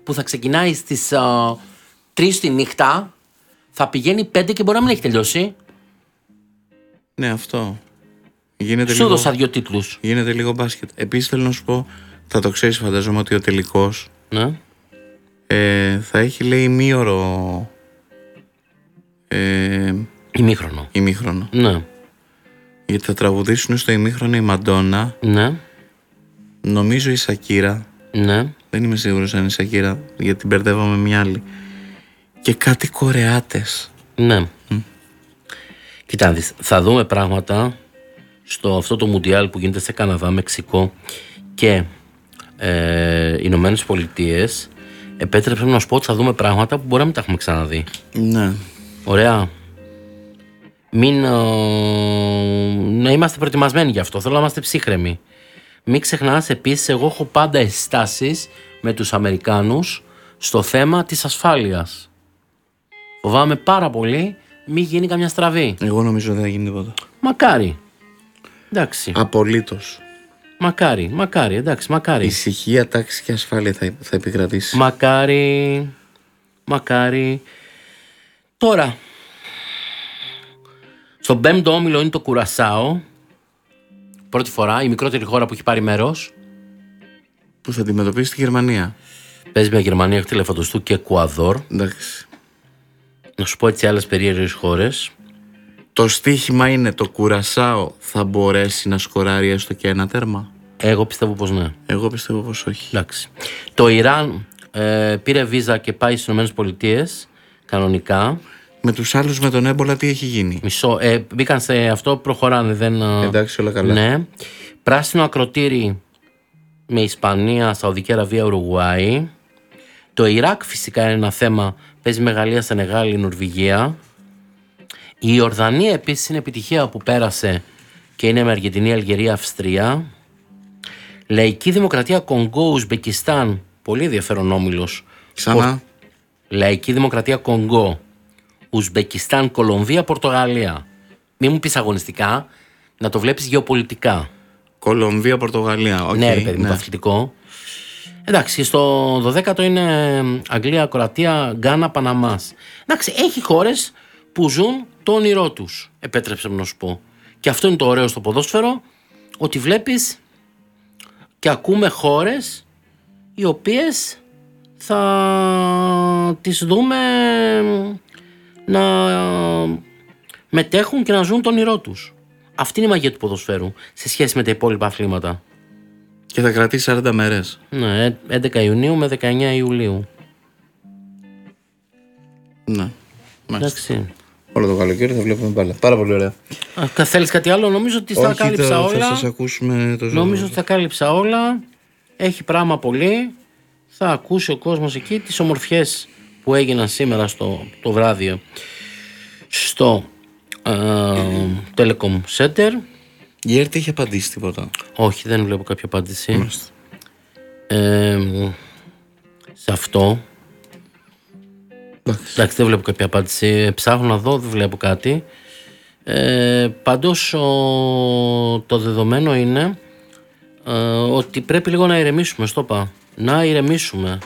που θα ξεκινάει στις 3 τη νύχτα, θα πηγαίνει 5 και μπορεί να μην έχει τελειώσει. Ναι, αυτό. Γίνεται Σου λίγο... δώσα 2 τίτλους. Γίνεται λίγο μπάσκετ. Επίσης θέλω να σου πω, θα το ξέρεις φανταζόμαι ότι ο τελικός Ναι. θα έχει λέει ημίωρο ημίχρονο. Ναι. Γιατί θα τραγουδήσουν στο ημίχρονο η Μαντόνα, Ναι. νομίζω η Σακύρα, Ναι. δεν είμαι σίγουρος αν είναι η Σακύρα γιατί την μπερδεύω με μια άλλη, και κάτι Κορεάτες. Ναι. Κοίτα, δεις, θα δούμε πράγματα στο αυτό το Μουντιάλ που γίνεται σε Καναδά, Μεξικό και Ηνωμένες Πολιτείες. Επέτρεψε να σου πω ότι θα δούμε πράγματα που μπορεί να μην τα έχουμε ξαναδεί. Ναι. Ωραία. Να είμαστε προετοιμασμένοι γι' αυτό. Θέλω να είμαστε ψύχρεμοι. Μην ξεχνάς επίσης, εγώ έχω πάντα αισθάσεις με τους Αμερικάνους στο θέμα της ασφάλειας. Φοβάμαι πάρα πολύ μην γίνει καμιά στραβή. Εγώ νομίζω δεν θα γίνει τίποτα. Μακάρι. Εντάξει. Απολύτως. Μακάρι, εντάξει, μακάρι. Ησυχία, τάξη και ασφάλεια θα επικρατήσει. Μακάρι. Τώρα, στον 5ο όμιλο είναι το Κουρασάο. Πρώτη φορά, η μικρότερη χώρα που έχει πάρει μέρος. Που θα αντιμετωπίσει τη Γερμανία. Παίζει με Γερμανία, έχει τηλεφωτοστού και Εκουαδόρ. Εντάξει. Να σου πω έτσι άλλες περίεργες χώρες. Το στοίχημα είναι το Κουρασάο θα μπορέσει να σκοράρει έστω και ένα τέρμα. Εγώ πιστεύω πως ναι. Εγώ πιστεύω πως όχι. Εντάξει. Το Ιράν πήρε βίζα και πάει στις ΗΠΑ κανονικά. Με τους άλλους με τον έμπολα τι έχει γίνει? Μισό. Μπήκαν σε αυτό, προχωράνε. Δεν, εντάξει, όλα καλά. Ναι. Πράσινο ακροτήρι με Ισπανία, Σαουδική Αραβία, Ουρουγουάη. Το Ιράκ φυσικά είναι ένα θέμα. Παίζει με Γαλλία, Σενεγάλη, Νορβηγία. Η Ιορδανία επίσης είναι επιτυχία που πέρασε και είναι με Αργεντινή, Αλγερία, Αυστρία. Λαϊκή Δημοκρατία Κονγκό, Ουσμπεκιστάν. Πολύ ενδιαφέρον όμιλος. Ξανά. Λαϊκή Δημοκρατία Κονγκό, Ουσμπεκιστάν, Κολομβία, Πορτογαλία. Μην μου πεις αγωνιστικά, να το βλέπεις γεωπολιτικά. Κολομβία, Πορτογαλία. Okay, ναι, ρε παιδί μου, το αθλητικό. Εντάξει, στο 12ο είναι Αγγλία, Κροατία, Γκάνα, Παναμάς. Εντάξει, έχει χώρες που ζουν το όνειρό τους. Επέτρεψε να σου πω. Και αυτό είναι το ωραίο στο ποδόσφαιρο, ότι βλέπεις και ακούμε χώρες οι οποίες θα τις δούμε να μετέχουν και να ζουν το όνειρό τους. Αυτή είναι η μαγεία του ποδοσφαίρου σε σχέση με τα υπόλοιπα αθλήματα. Και θα κρατήσει 40 μέρες. Ναι, 11 Ιουνίου με 19 Ιουλίου. Ναι. Εντάξει. Όλο το καλοκαίρι θα βλέπουμε μπάλα. Πάρα πολύ ωραία. Θέλεις κάτι άλλο? Νομίζω ότι τα κάλυψα όλα. Θα σας ακούσουμε το Νομίζω ότι τα κάλυψα όλα. Έχει πράγμα πολύ. Θα ακούσει ο κόσμος εκεί τις ομορφιές που έγιναν σήμερα το βράδυ στο Telecom Center. Η ΕΡΤ είχε απαντήσει τίποτα? Όχι, δεν βλέπω κάποια απάντηση. Σε αυτό. Εντάξει, δεν βλέπω κάποια απάντηση. Ψάχνω να δω, δεν βλέπω κάτι. Πάντως το δεδομένο είναι ότι πρέπει λίγο να ηρεμήσουμε. Στο είπα. Να ηρεμήσουμε.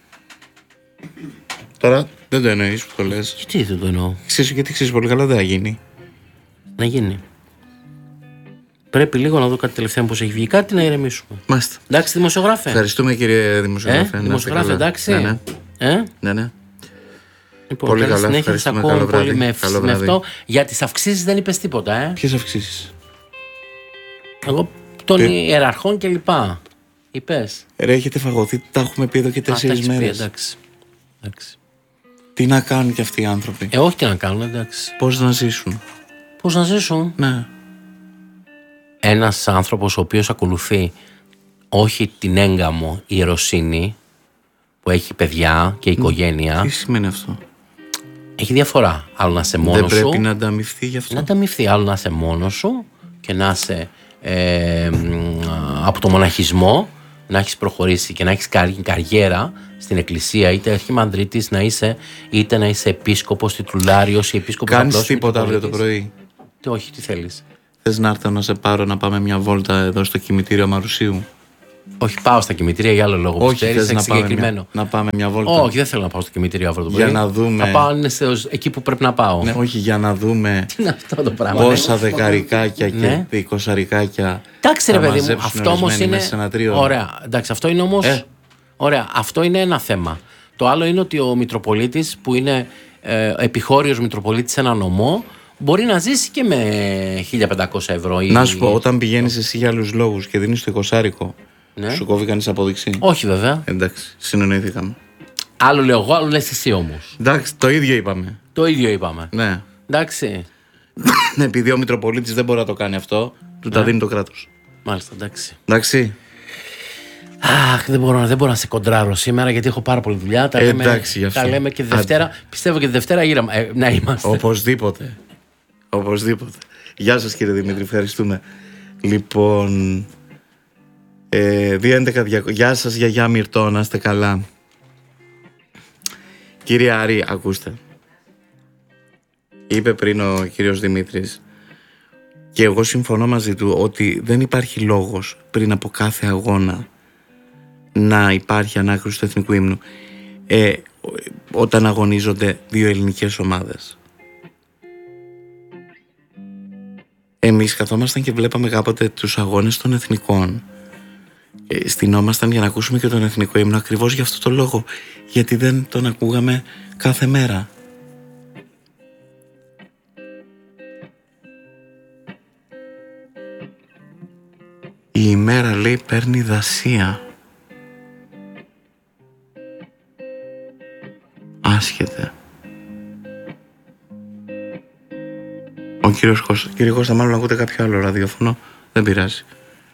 Τώρα δεν το εννοείς που το λες? Γιατί δεν το εννοώ? Γιατί ξέρεις πολύ καλά δεν θα γίνει. Να γίνει. Πρέπει λίγο να δω κάτι τελευταία πως έχει βγει κάτι, να ηρεμήσουμε. Μάλιστα. Εντάξει, δημοσιογράφε. Ευχαριστούμε κύριε δημοσιογράφε. Δημοσιογράφε, εντάξει. Ναι. Λοιπόν, πολύ καλά, συνέχεια ευχαριστούμε. ακούω Καλό πολύ βράδυ. με αυτό. Για τις αυξήσεις δεν είπες τίποτα, Ποιες αυξήσεις? Εγώ των ιεραρχών και λοιπά. Είπες? Ρε, έχετε φαγωθεί, τα έχουμε πει εδώ και 4 μέρες. Εντάξει. Τι να κάνουν κι αυτοί οι άνθρωποι? Όχι τι να κάνουν, εντάξει. Πώς να ζήσουν? Πώς να ζήσουν? Ναι. Ένας άνθρωπος ο οποίος ακολουθεί όχι την έγκαμο ιεροσύνη που έχει παιδιά και οικογένεια. Τι σημαίνει αυτό? Έχει διαφορά. Άλλο να είσαι μόνος σου. Δεν πρέπει να ανταμυφθεί γι' αυτό? Να ανταμυφθεί. Άλλο να είσαι μόνος σου και να είσαι από το μοναχισμό, να έχεις προχωρήσει και να έχεις καριέρα στην εκκλησία, είτε αρχιμανδρίτης να είσαι, είτε να είσαι επίσκοπος, τιτουλάριος ή επίσκοπος. Κάνεις τίποτα αύριο το πρωί? Όχι, τι θέλεις? Θες να έρθω να σε πάρω να πάμε μια βόλτα εδώ στο κημητήριο Μαρουσίου? Όχι, πάω στα κημητήρια για άλλο λόγο. Όχι, θες να πάμε μια βόλτα. Όχι, δεν θέλω να πάω στο κημητήριο αύριο το πρωί. Για να δούμε. Θα πάω αν είναι εκεί που πρέπει να πάω. Ναι, όχι, για να δούμε. Τι είναι αυτό το πράγμα. Πόσα δεκαρικάκια και εικοσαρικάκια. Εντάξει, ρε παιδί μου, αυτό όμως είναι. Ωραία, εντάξει, αυτό είναι όμως. Ωραία, αυτό είναι ένα θέμα. Το άλλο είναι ότι ο Μητροπολίτης, που είναι επιχώριος Μητροπολίτης σε ένα νομό, μπορεί να ζήσει και με 1.500 ευρώ. Να σου πω, όταν πηγαίνεις εσύ για άλλους λόγους και δίνεις το εικοσάρικο, σου κόβει κανείς απόδειξη? Όχι, βέβαια. Εντάξει, συνεννοήθηκαμε. Άλλο λέω εγώ, άλλο λες εσύ όμως. Εντάξει, το ίδιο είπαμε. Το ίδιο είπαμε. Ναι. Εντάξει. Επειδή ο Μητροπολίτης δεν μπορεί να το κάνει αυτό, του τα δίνει το κράτος. Μάλιστα, εντάξει. Εντάξει. Αχ, δεν μπορώ να σε κοντράρω σήμερα γιατί έχω πάρα πολλή δουλειά. Τα λέμε και Δευτέρα. Πιστεύω και Δευτέρα να είμαστε. Οπωσδήποτε. Οπωσδήποτε. Γεια σας κύριε Δημήτρη, ευχαριστούμε. Λοιπόν, 2.11. Γεια σας γιαγιά Μυρτώ, να είστε καλά. Κύριε Άρη, ακούστε. Είπε πριν ο κύριος Δημήτρης, και εγώ συμφωνώ μαζί του, ότι δεν υπάρχει λόγος πριν από κάθε αγώνα να υπάρχει ανάκριση του εθνικού ύμνου όταν αγωνίζονται δύο ελληνικές ομάδες. Εμείς καθόμασταν και βλέπαμε κάποτε τους αγώνες των εθνικών. Στηνόμασταν για να ακούσουμε και τον εθνικό ύμνο ακριβώς για αυτό το λόγο, γιατί δεν τον ακούγαμε κάθε μέρα. Η ημέρα, λέει, παίρνει δασία. Άσχετε. Ο κύριε Κώστα, μάλλον ακούτε κάποιο άλλο ραδιόφωνο. Δεν πειράζει.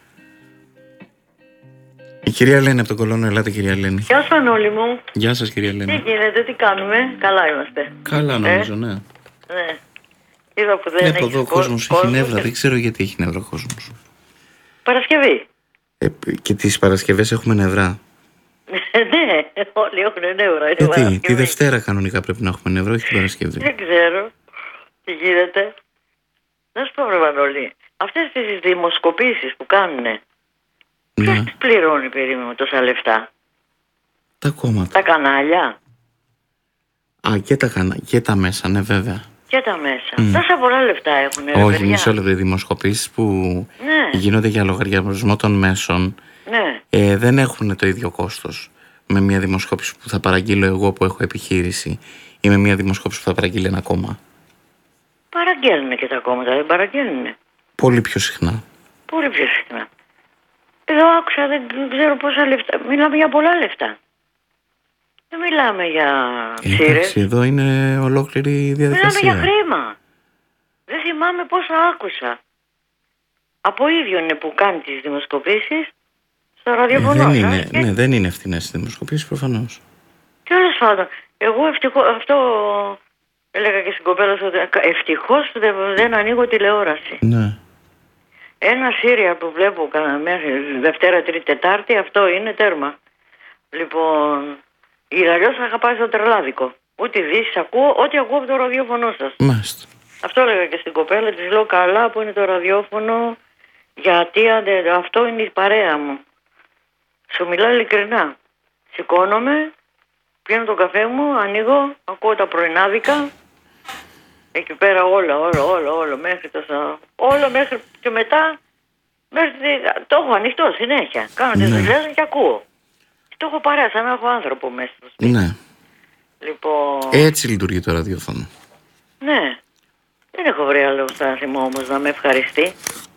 Η κυρία Ελένη από τον Κολώνο, ελάτε κυρία Ελένη. Γεια σας όλοι μου. Γεια σας κυρία Ελένη. Τι γίνεται, τι κάνουμε, καλά είμαστε. Καλά νομίζω, ναι. Ναι. Είδα που δεν έχει εδώ ο κόσμος έχει νεύρα, δεν ξέρω γιατί έχει νεύρα ο κόσμος. Παρασκευή. Και τις Παρασκευές έχουμε νευρά. Ναι, όλοι έχουν νεύρα. Γιατί, τη Δευτέρα κανονικά πρέπει να έχουμε νεύρα, όχι την Παρασκευή. Δεν ξέρω τι γίνεται. Να σου πω ρε Μανώλη, αυτές τις δημοσκοπήσεις που κάνουνε, ποιος τις πληρώνει περίπου τόσα λεφτά? Τα κόμματα. Τα κανάλια. Και τα μέσα, ναι βέβαια. Και τα μέσα. Τόσα πολλά λεφτά έχουν. Όχι, μισό λεπτό. Οι δημοσκοπήσεις που γίνονται για λογαριασμό των μέσων δεν έχουν το ίδιο κόστος με μια δημοσκόπηση που θα παραγγείλω εγώ που έχω επιχείρηση ή με μια δημοσκόπηση που θα παραγγείλει ένα κόμμα. Παραγγέλνουν και τα κόμματα, δεν παραγγέλνουν? Πολύ πιο συχνά. Πολύ πιο συχνά. Εδώ άκουσα, δεν ξέρω πόσα λεφτά. Μιλάμε για πολλά λεφτά. Δεν μιλάμε για ψήρες. Εδώ είναι ολόκληρη διαδικασία. Μιλάμε για χρήμα. Δεν θυμάμαι πόσα άκουσα. Από ίδιο είναι που κάνει τις δημοσκοπήσεις στο ραδιοφωνό. Δεν είναι ευθυνές οι δημοσκοπήσεις προφανώς. Τέλος πάντων, εγώ ευτυχώς, αυτό έλεγα και στην κοπέλα σου, ευτυχώς δεν ανοίγω τηλεόραση. Ναι. Ένα σύρια που βλέπω μέχρι Δευτέρα, Τρίτη, Τετάρτη, αυτό είναι τέρμα. Λοιπόν, αλλιώς θα είχα πάει στο τρελάδικο. Ούτε ειδήσεις ακούω, ό,τι ακούω από το ραδιόφωνο σας. Μάλιστα. Αυτό έλεγα και στην κοπέλα, της λέω καλά που είναι το ραδιόφωνο, γιατί αυτό είναι η παρέα μου. Σου μιλάω ειλικρινά. Σηκώνομαι, πίνω τον καφέ μου, ανοίγω, ακούω τα πρωινάδικα. Εκεί πέρα όλα μέχρι όλα μέχρι και μετά το έχω ανοιχτό συνέχεια. Κάνω τις δουλειές και ακούω. Το έχω παρέα σαν να έχω άνθρωπο μέσα στο σπίτι. Ναι. Λοιπόν... Έτσι λειτουργεί το ραδιόφωνο. Ναι. Δεν έχω βρει άλλο στάθμο όμως να με ευχαριστεί.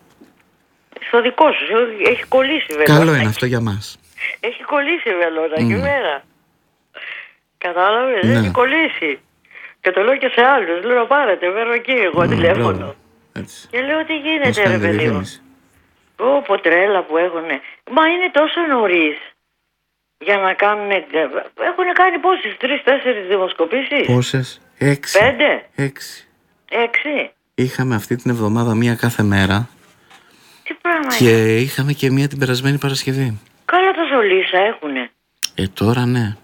Στο δικό σου έχει κολλήσει βελόνα. Καλό είναι αυτό για μας. Έχει κολλήσει βελόνα εκεί πέρα. Κατάλαβες, έχει κολλήσει. Και το λέω και σε άλλους. Λέω πάρετε, παίρνω εκεί εγώ τηλέφωνο. Και λέω τι γίνεται ρε παιδί μου. Πω τρέλα που έχουνε. Μα είναι τόσο νωρίς για να κάνουν. Έχουν κάνει πόσες, 3-4 δημοσκοπήσεις? Πόσες? 6. 5. 6. Είχαμε αυτή την εβδομάδα μία κάθε μέρα. Τι πράγμα και είναι? Είχαμε και μία την περασμένη Παρασκευή. Καλά τόσο λύσα έχουνε. Τώρα ναι.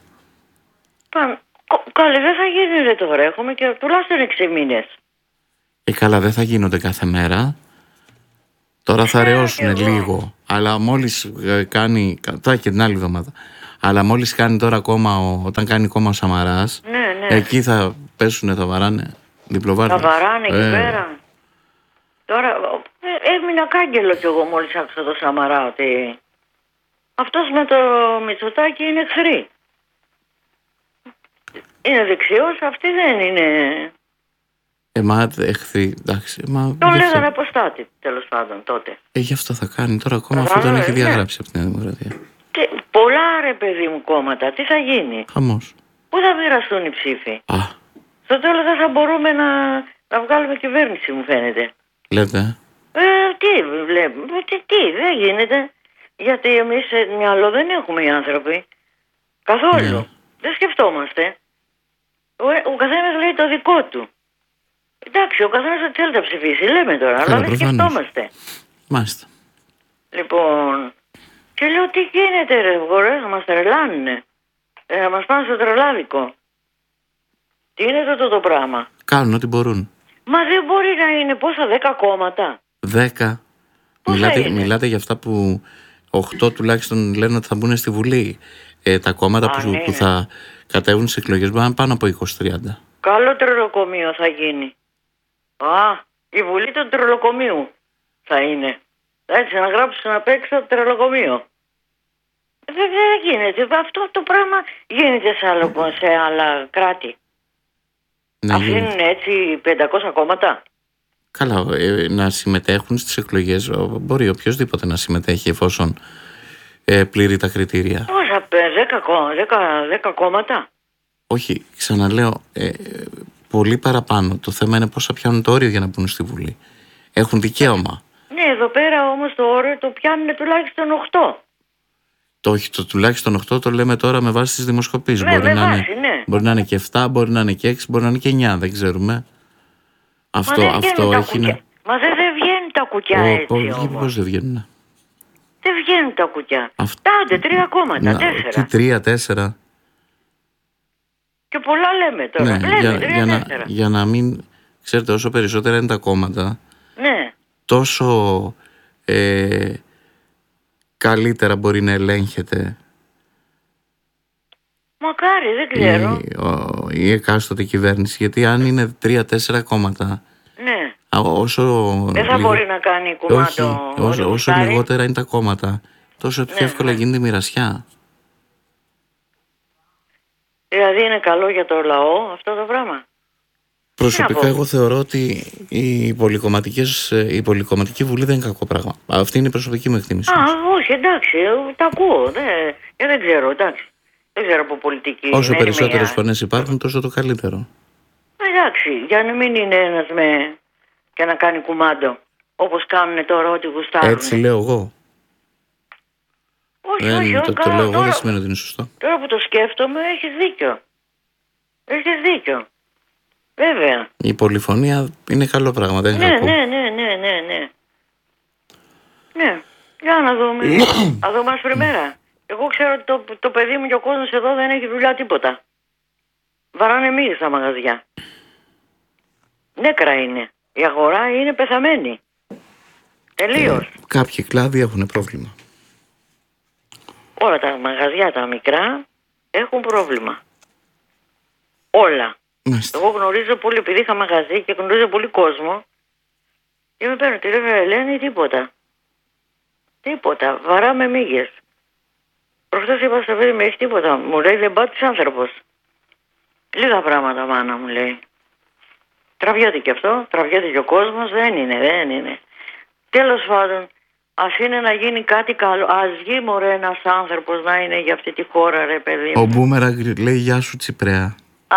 Καλά δεν θα γίνει ρε τώρα. Έχουμε και τουλάχιστον 6 μήνες. Καλά δεν θα γίνονται κάθε μέρα. Τώρα θα ρεώσουν λίγο, αλλά μόλις κάνει, τώρα και την άλλη εβδομάδα, αλλά μόλις κάνει τώρα ακόμα, όταν κάνει ακόμα ο Σαμαράς, εκεί θα πέσουνε, θα βαράνε διπλοβάρδια. Θα βαράνε εκεί πέρα. Τώρα έμεινα κάγκελο κι εγώ μόλις άκουσα το Σαμαρά ότι αυτός με το Μητσοτάκη είναι εχθροί. Είναι δεξιός, αυτή δεν είναι. Εχθροί, εντάξει. Τον λέγανε αποστάτη, τέλος πάντων τότε. Γι' αυτό θα κάνει τώρα ακόμα, αυτό τον έχει διαγράψει από την Δημοκρατία. Πολλά ρε παιδί μου κόμματα, τι θα γίνει. Χαμός. Πού θα μοιραστούν οι ψήφοι. Στο τέλος δεν θα μπορούμε να βγάλουμε κυβέρνηση, μου φαίνεται. Λέτε. Τι βλέπουμε, τι δεν γίνεται. Γιατί εμείς μυαλό δεν έχουμε οι άνθρωποι. Καθόλου. Δεν σκεφτόμαστε. Ο καθένας λέει το δικό του. Εντάξει, ο καθένας δεν θέλει να ψηφίσει, λέμε τώρα, αλλά δεν σκεφτόμαστε. Μάλιστα. Λοιπόν, και λέω τι γίνεται ρε γορές, να μας τρελάνουνε. Να μας πάνε στο τρελάδικο. Τι είναι αυτό το πράγμα. Κάνουν ό,τι μπορούν. Μα δεν μπορεί να είναι πόσα 10 κόμματα. 10. Μιλάτε για αυτά που 8 τουλάχιστον λένε ότι θα μπουν στη Βουλή. Τα κόμματα που θα κατέβουν στις εκλογές μπορεί να είναι πάνω από 20-30. Καλό τρελοκομείο θα γίνει. Η Βουλή του τρελοκομείου θα είναι. Έτσι να γράψουν απ' έξω τρελοκομείο. Δεν γίνεται. Αυτό το πράγμα γίνεται σε άλλα κράτη. Αφήνουν έτσι 500 κόμματα. Καλά, να συμμετέχουν στις εκλογές μπορεί οποιοδήποτε να συμμετέχει εφόσον πληρεί τα κριτήρια. Πόσα, 10 κόμματα. Όχι, ξαναλέω, πολύ παραπάνω. Το θέμα είναι πόσα πιάνουν το όριο για να μπουν στη Βουλή. Έχουν δικαίωμα. Ναι, εδώ πέρα όμως το όριο το πιάνουν τουλάχιστον 8. Το τουλάχιστον 8 το λέμε τώρα με βάση τις δημοσκοπήσεις. Μπορεί να είναι και 7, μπορεί να είναι και 6, μπορεί να είναι και 9, δεν ξέρουμε. Αυτό έχει να... Μα δεν βγαίνουν τα κουκιά έτσι όμως. Πώς δεν βγαίνουν. Δεν βγαίνουν τα κουκιά. Τάντε 3 κόμματα, 4. Τι 3-4. Και πολλά λέμε τώρα. Ναι, για να μην... Ξέρετε, όσο περισσότερα είναι τα κόμματα, τόσο καλύτερα μπορεί να ελέγχεται. Μακάρι, δεν ξέρω. Η εκάστοτε κυβέρνηση. Γιατί αν είναι 3-4 κόμματα, δεν θα μπορεί να κάνει κουμάντο. Όσο λιγότερα είναι τα κόμματα, τόσο πιο εύκολα γίνεται η μοιρασιά. Δηλαδή είναι καλό για το λαό αυτό το πράγμα. Προσωπικά εγώ θεωρώ ότι η πολυκομματική βουλή δεν είναι κακό πράγμα. Αυτή είναι η προσωπική μου εκτίμηση. Όχι, εντάξει, τα ακούω. Δεν ξέρω, εντάξει. Δεν ξέρω από πολιτική. Όσο περισσότερες φωνές υπάρχουν, τόσο το καλύτερο. Εντάξει, για να μην είναι ένας και να κάνει κουμάντο. Όπως κάνουν τώρα ό,τι γουστάρουν. Έτσι λέω εγώ. Όχι, το λέω εγώ, δεν σημαίνει ότι είναι σωστό. Τώρα που το σκέφτομαι, έχεις δίκιο. Έχεις δίκιο. Βέβαια. Η πολυφωνία είναι καλό πράγμα, δεν είναι κακό. Ναι. Ναι, για να δούμε. Θα δούμε άσπρη μέρα. Εγώ ξέρω ότι το παιδί μου και ο κόσμος εδώ δεν έχει δουλειά τίποτα. Βαράνε μύες στα μαγαζιά. Νέκρα είναι. Η αγορά είναι πεθαμένη. Τελείως. Κάποιοι κλάδοι έχουν πρόβλημα. Όλα τα μαγαζιά τα μικρά έχουν πρόβλημα. Όλα. Εγώ γνωρίζω πολύ, επειδή είχα μαγαζί και γνωρίζω πολύ κόσμο και με παίρνω τηλέφωνο, λένε τίποτα, βαράμε μύγες. Προχτές είπα στο παιδί μου, έχει τίποτα, μου λέει δεν πάτησε άνθρωπος. Λίγα πράγματα μάνα μου λέει. Τραβιέται και αυτό, τραβιέται και ο κόσμος, δεν είναι. Τέλος πάντων, ας είναι να γίνει κάτι καλό, ας βγει μωρέ ένας άνθρωπος να είναι για αυτή τη χώρα ρε παιδί μου. Ο Μπούμεραγκ λέει γεια σου Τσιπρέα.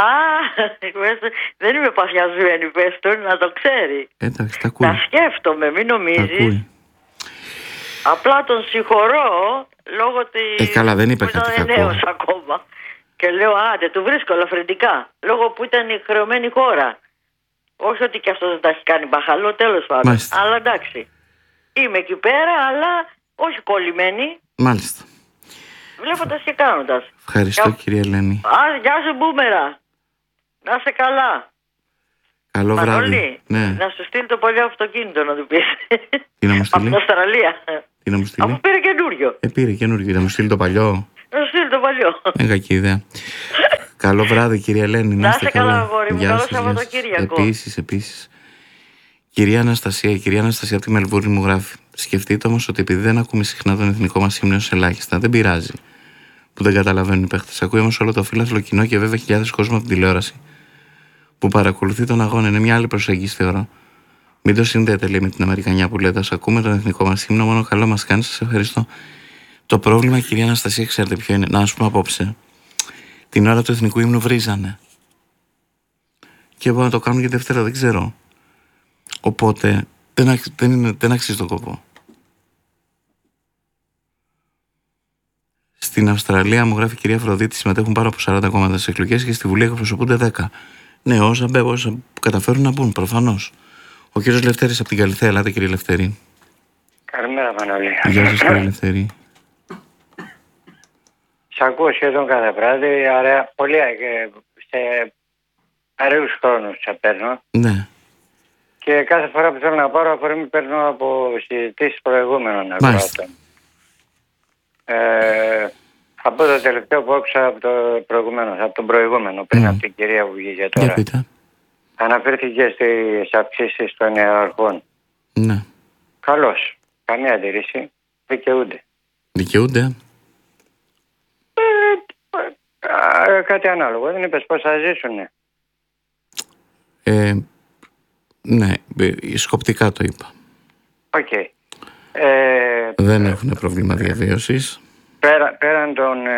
Δεν είμαι παθιασμένη, πες τον, να το ξέρει. Εντάξει, τα ακούει. Τα σκέφτομαι, μην νομίζεις. Απλά τον συγχωρώ λόγω ότι καλά, δεν είπε κάτι κακό. Νέος ακόμα. Και λέω άντε, του βρίσκω ελαφρυντικά. Λόγω που ήταν η χρεωμένη χώρα. Όχι ότι και αυτό δεν τα έχει κάνει μπαχαλό, τέλος πάντων. Αλλά εντάξει. Είμαι εκεί πέρα, αλλά όχι κολλημένη. Μάλιστα. Βλέποντας και κάνοντας. Ευχαριστώ κυρία Ελένη. Γεια σου Μπούμερα. Να είσαι καλά. Καλό βράδυ. Ναι. Να σου στείλει το παλιό αυτοκίνητο να του πεις. Τι να μου στείλει? Από την Αυστραλία. Τι να μου στείλει? Αφού πήρε καινούριο. Πήρε καινούριο. Να μου στείλει το παλιό. Να σου στείλει το παλιό. Κακή ιδέα. Καλό βράδυ, κυρία Ελένη. Να είστε καλά, αγόρι μου. Καλό Σαββατοκύριακο. Επίσης. Κυρία Αναστασία από τη Μελβούρνη μου γράφει: σκεφτείτε όμως ότι επειδή δεν ακούμε συχνά τον εθνικό μας ύμνο σε ελάχιστα, δεν πειράζει που δεν καταλαβαίνουν οι παίχτες. Ακούει όμως όλο το φύλαθλο κοινό και βέβαια χιλιάδες κόσμο από την τηλεόραση που παρακολουθεί τον αγώνα. Είναι μια άλλη προσέγγιση, θεωρώ. Μην το συνδέετε, λέει, με την Αμερικανιά που λέτε. Ας ακούμε τον εθνικό μας ύμνο, μόνο καλό μας κάνει. Σας ευχαριστώ. Το πρόβλημα, κυρία Αναστασία, ξέρετε ποιο είναι? Να, ας πούμε, απόψε την ώρα του εθνικού ύμνου βρίζανε. Και μπορούν να το κάνουν και Δευτέρα, δεν ξέρω. Οπότε δεν αξίζει τον κόπο. Στην Αυστραλία, μου γράφει η κυρία Αφροδίτη, συμμετέχουν πάνω από 40 κόμματα στις εκλογές και στη Βουλή εκπροσωπούνται 10. Ναι, όσα καταφέρουν να μπουν, προφανώς. Ο κύριος Λευτέρης από την Καλυθέα. Ελάτε, κύριε Λευτέρη. Καλημέρα, Μανώλη. Γεια σας, κύριε Λευτέρη. Σ' ακούω σχεδόν κάθε βράδυ, άρα πολύ σε αραιούς χρόνους σε παίρνω. Ναι. Και κάθε φορά που θέλω να πάρω αφορμή παίρνω από συζητήσεις προηγούμενων ακροατών. Από το τελευταίο που άκουσα από τον προηγούμενο, πριν από την κυρία που βγήκε τώρα. Αναφέρθηκε στις αυξήσεις των ιεραρχών. Ναι. Καλώς. Καμία αντίρρηση. Δικαιούνται. Δικαιούνται. Κάτι ανάλογο. Δεν είπες πώς θα ζήσουνε? Ναι, σκοπτικά το είπα. Οκ. Δεν έχουν πρόβλημα διαβίωσης. Πέραν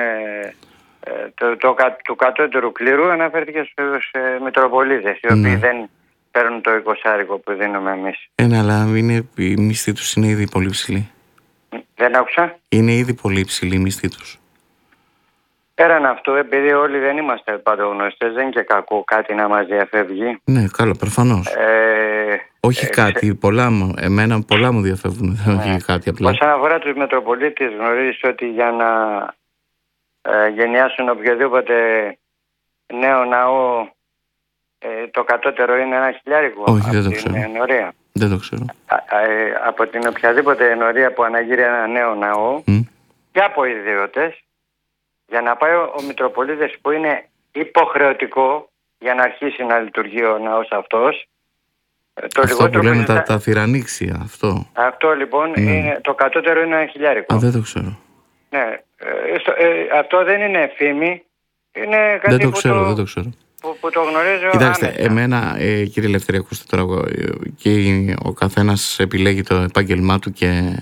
του κατώτερου κλήρου αναφέρθηκε στους Μητροπολίτες, οι οποίοι δεν παίρνουν το 20 που δίνουμε εμείς. Αλλά η μισθή τους είναι ήδη πολύ ψηλή. Δεν άκουσα. Είναι ήδη πολύ ψηλή η μισθή τους. Πέραν αυτού, επειδή όλοι δεν είμαστε παντογνωστές, δεν είναι και κακό κάτι να μας διαφεύγει. Ναι, καλό, προφανώς. Όχι κάτι, πολλά μου διαφεύγουν. Όχι κάτι απλά. Όσον αφορά τους Μητροπολίτες, γνωρίζεις ότι για να γενιάσουν οποιοδήποτε νέο ναό, το κατώτερο είναι 1.000. Όχι, δεν το ξέρω. Δεν το ξέρω. Από την οποιαδήποτε ενορία που αναγείρει ένα νέο ναό και από ιδιώτες, για να πάει ο Μητροπολίτης που είναι υποχρεωτικό για να αρχίσει να λειτουργεί ο ναός αυτός. Αυτό που λένε τα θηρανίξια, αυτό. Αυτό λοιπόν, είναι, το κατώτερο είναι 1.000. Δεν το ξέρω. Ναι, αυτό δεν είναι φήμη, είναι κάτι δεν το ξέρω. Που το γνωρίζω. Κοιτάξτε, άμεσα. Εμένα, κύριε Ελευθερία, ακούστε τώρα, και ο καθένας επιλέγει το επάγγελμά του και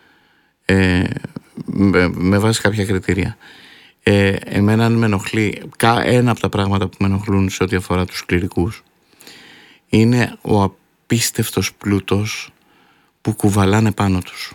με βάση κάποια κριτήρια. Εμένα αν με ενοχλεί, ένα από τα πράγματα που με ενοχλούν σε ό,τι αφορά τους κληρικούς είναι ο απίστευτος πλούτος που κουβαλάνε πάνω τους.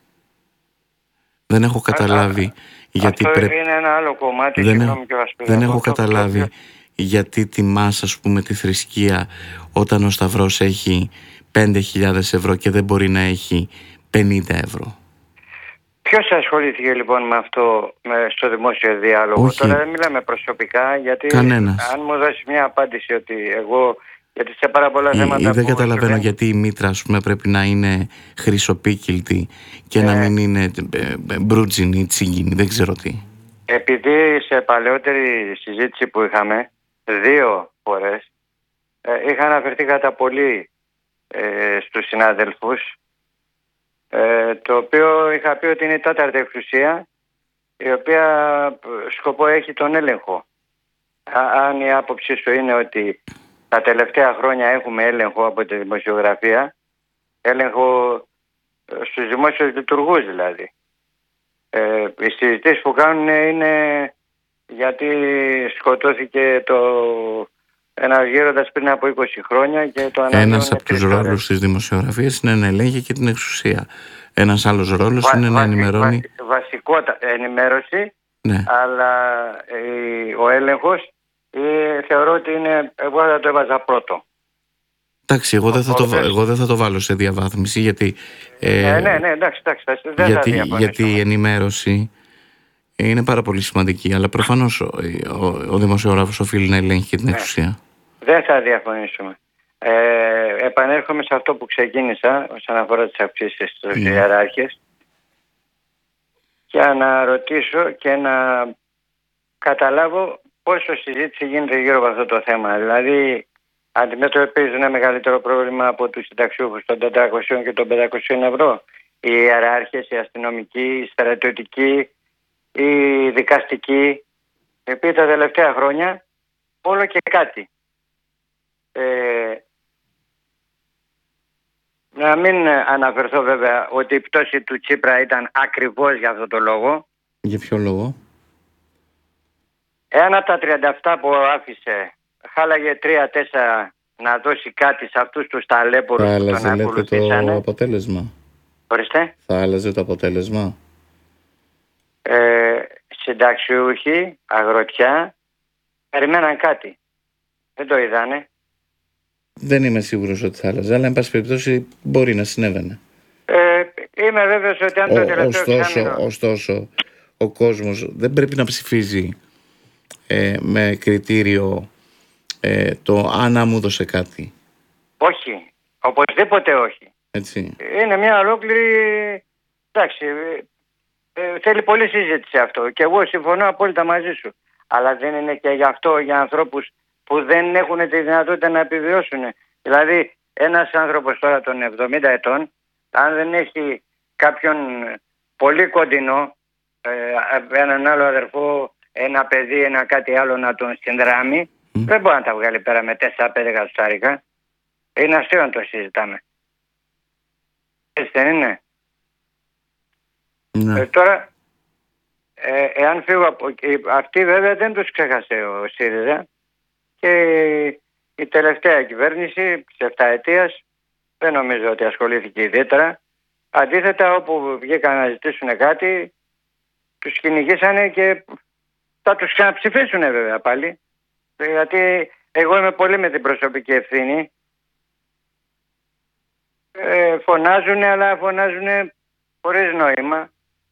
Δεν έχω καταλάβει γιατί αυτό είναι ένα άλλο κομμάτι. Δεν έχω καταλάβει γιατί τιμάς, ας πούμε, τη θρησκεία όταν ο Σταυρός έχει 5.000 ευρώ και δεν μπορεί να έχει 50 ευρώ. Ποιος ασχολήθηκε λοιπόν με αυτό στο δημόσιο διάλογο? Όχι. Τώρα δεν μιλάμε προσωπικά, γιατί Κανένας. αν μου δώσει μια απάντηση ότι εγώ, γιατί σε πάρα πολλά θέματα δεν καταλαβαίνω γιατί η μήτρα, ας πούμε, πρέπει να είναι χρυσοπίκυλτη και να μην είναι μπρούτζινη ή τσίγκινη, δεν ξέρω τι. Επειδή σε παλαιότερη συζήτηση που είχαμε 2 φορές είχα αναφερθεί κατά πολύ στους συνάδελφους, το οποίο είχα πει ότι είναι η 4η εξουσία, η οποία σκοπό έχει τον έλεγχο. Αν η άποψή σου είναι ότι τα τελευταία χρόνια έχουμε έλεγχο από τη δημοσιογραφία, έλεγχο στους δημόσιους λειτουργούς δηλαδή. Οι συζητήσεις που κάνουν είναι γιατί σκοτώθηκε ένας γέροντας πριν από 20 χρόνια και το αναφέρουν. Ένας από τους ρόλους της δημοσιογραφίας είναι να ελέγχει και την εξουσία. Ένας άλλος ρόλος είναι να ενημερώνει. Βασικότητα ενημέρωση, ναι. Αλλά ο έλεγχος θεωρώ ότι είναι, εγώ θα το έβαζα πρώτο. Εντάξει, εγώ δεν θα το βάλω σε διαβάθμιση γιατί εντάξει, γιατί η ενημέρωση είναι πάρα πολύ σημαντική, αλλά προφανώς ο δημοσιογράφος οφείλει να ελέγχει και την εξουσία. Δεν θα διαφωνήσουμε. Επανέρχομαι σε αυτό που ξεκίνησα όσον αφορά τις αυξήσεις στους ιεράρχες για να ρωτήσω και να καταλάβω πόσο συζήτηση γίνεται γύρω από αυτό το θέμα. Δηλαδή, αντιμετωπίζουν ένα μεγαλύτερο πρόβλημα από τους συνταξιούχους των 400 και των 500 ευρώ. Οι ιεράρχες, οι αστυνομικοί, οι στρατιωτικοί, οι δικαστικοί, οι οποίοι τα τελευταία χρόνια όλο και κάτι. Να μην αναφερθώ βέβαια ότι η πτώση του Τσίπρα ήταν ακριβώς για αυτό το λόγο. Για ποιο λόγο? Εάν από τα 37 που άφησε χάλαγε 3-4 να δώσει κάτι σε αυτούς τους ταλέπορους που τον ακολουθήσανε. Το αποτέλεσμα. Ορίστε. Θα άλλαζε το αποτέλεσμα. Συνταξιούχοι, αγροτιά, περιμέναν κάτι. Δεν το είδανε. Δεν είμαι σίγουρος ότι θα άλλαζε, αλλά εν πάση περιπτώσει μπορεί να συνέβαινε. Είμαι βέβαιος ότι αν το τελευταίο Ωστόσο, ο κόσμος δεν πρέπει να ψηφίζει με κριτήριο το αν μου έδωσε κάτι. Όχι, οπωσδήποτε όχι. Έτσι. Είναι μια ολόκληρη... Εντάξει, θέλει πολλή συζήτηση αυτό και εγώ συμφωνώ απόλυτα μαζί σου. Αλλά δεν είναι και γι' αυτό για ανθρώπους που δεν έχουν τη δυνατότητα να επιβιώσουν. Δηλαδή ένας άνθρωπος τώρα των 70 ετών, αν δεν έχει κάποιον πολύ κοντινό, έναν άλλο αδερφό, ένα παιδί, ένα κάτι άλλο να τον συνδράμει, δεν μπορεί να τα βγάλει πέρα με 4-5 εκατοστάρικα. Είναι αστείο να το συζητάμε. Έτσι δεν είναι? Ναι. Τώρα, εάν φύγω από... Αυτοί βέβαια δεν τους ξέχασε ο ΣΥΡΙΖΑ και η τελευταία κυβέρνηση της 7 ετίας δεν νομίζω ότι ασχολήθηκε ιδιαίτερα. Αντίθετα, όπου βγήκαν να ζητήσουν κάτι, τους κυνηγήσανε και θα τους ξαναψηφίσουν βέβαια πάλι. Γιατί εγώ είμαι πολύ με την προσωπική ευθύνη. Φωνάζουν, αλλά φωνάζουν χωρίς νόημα.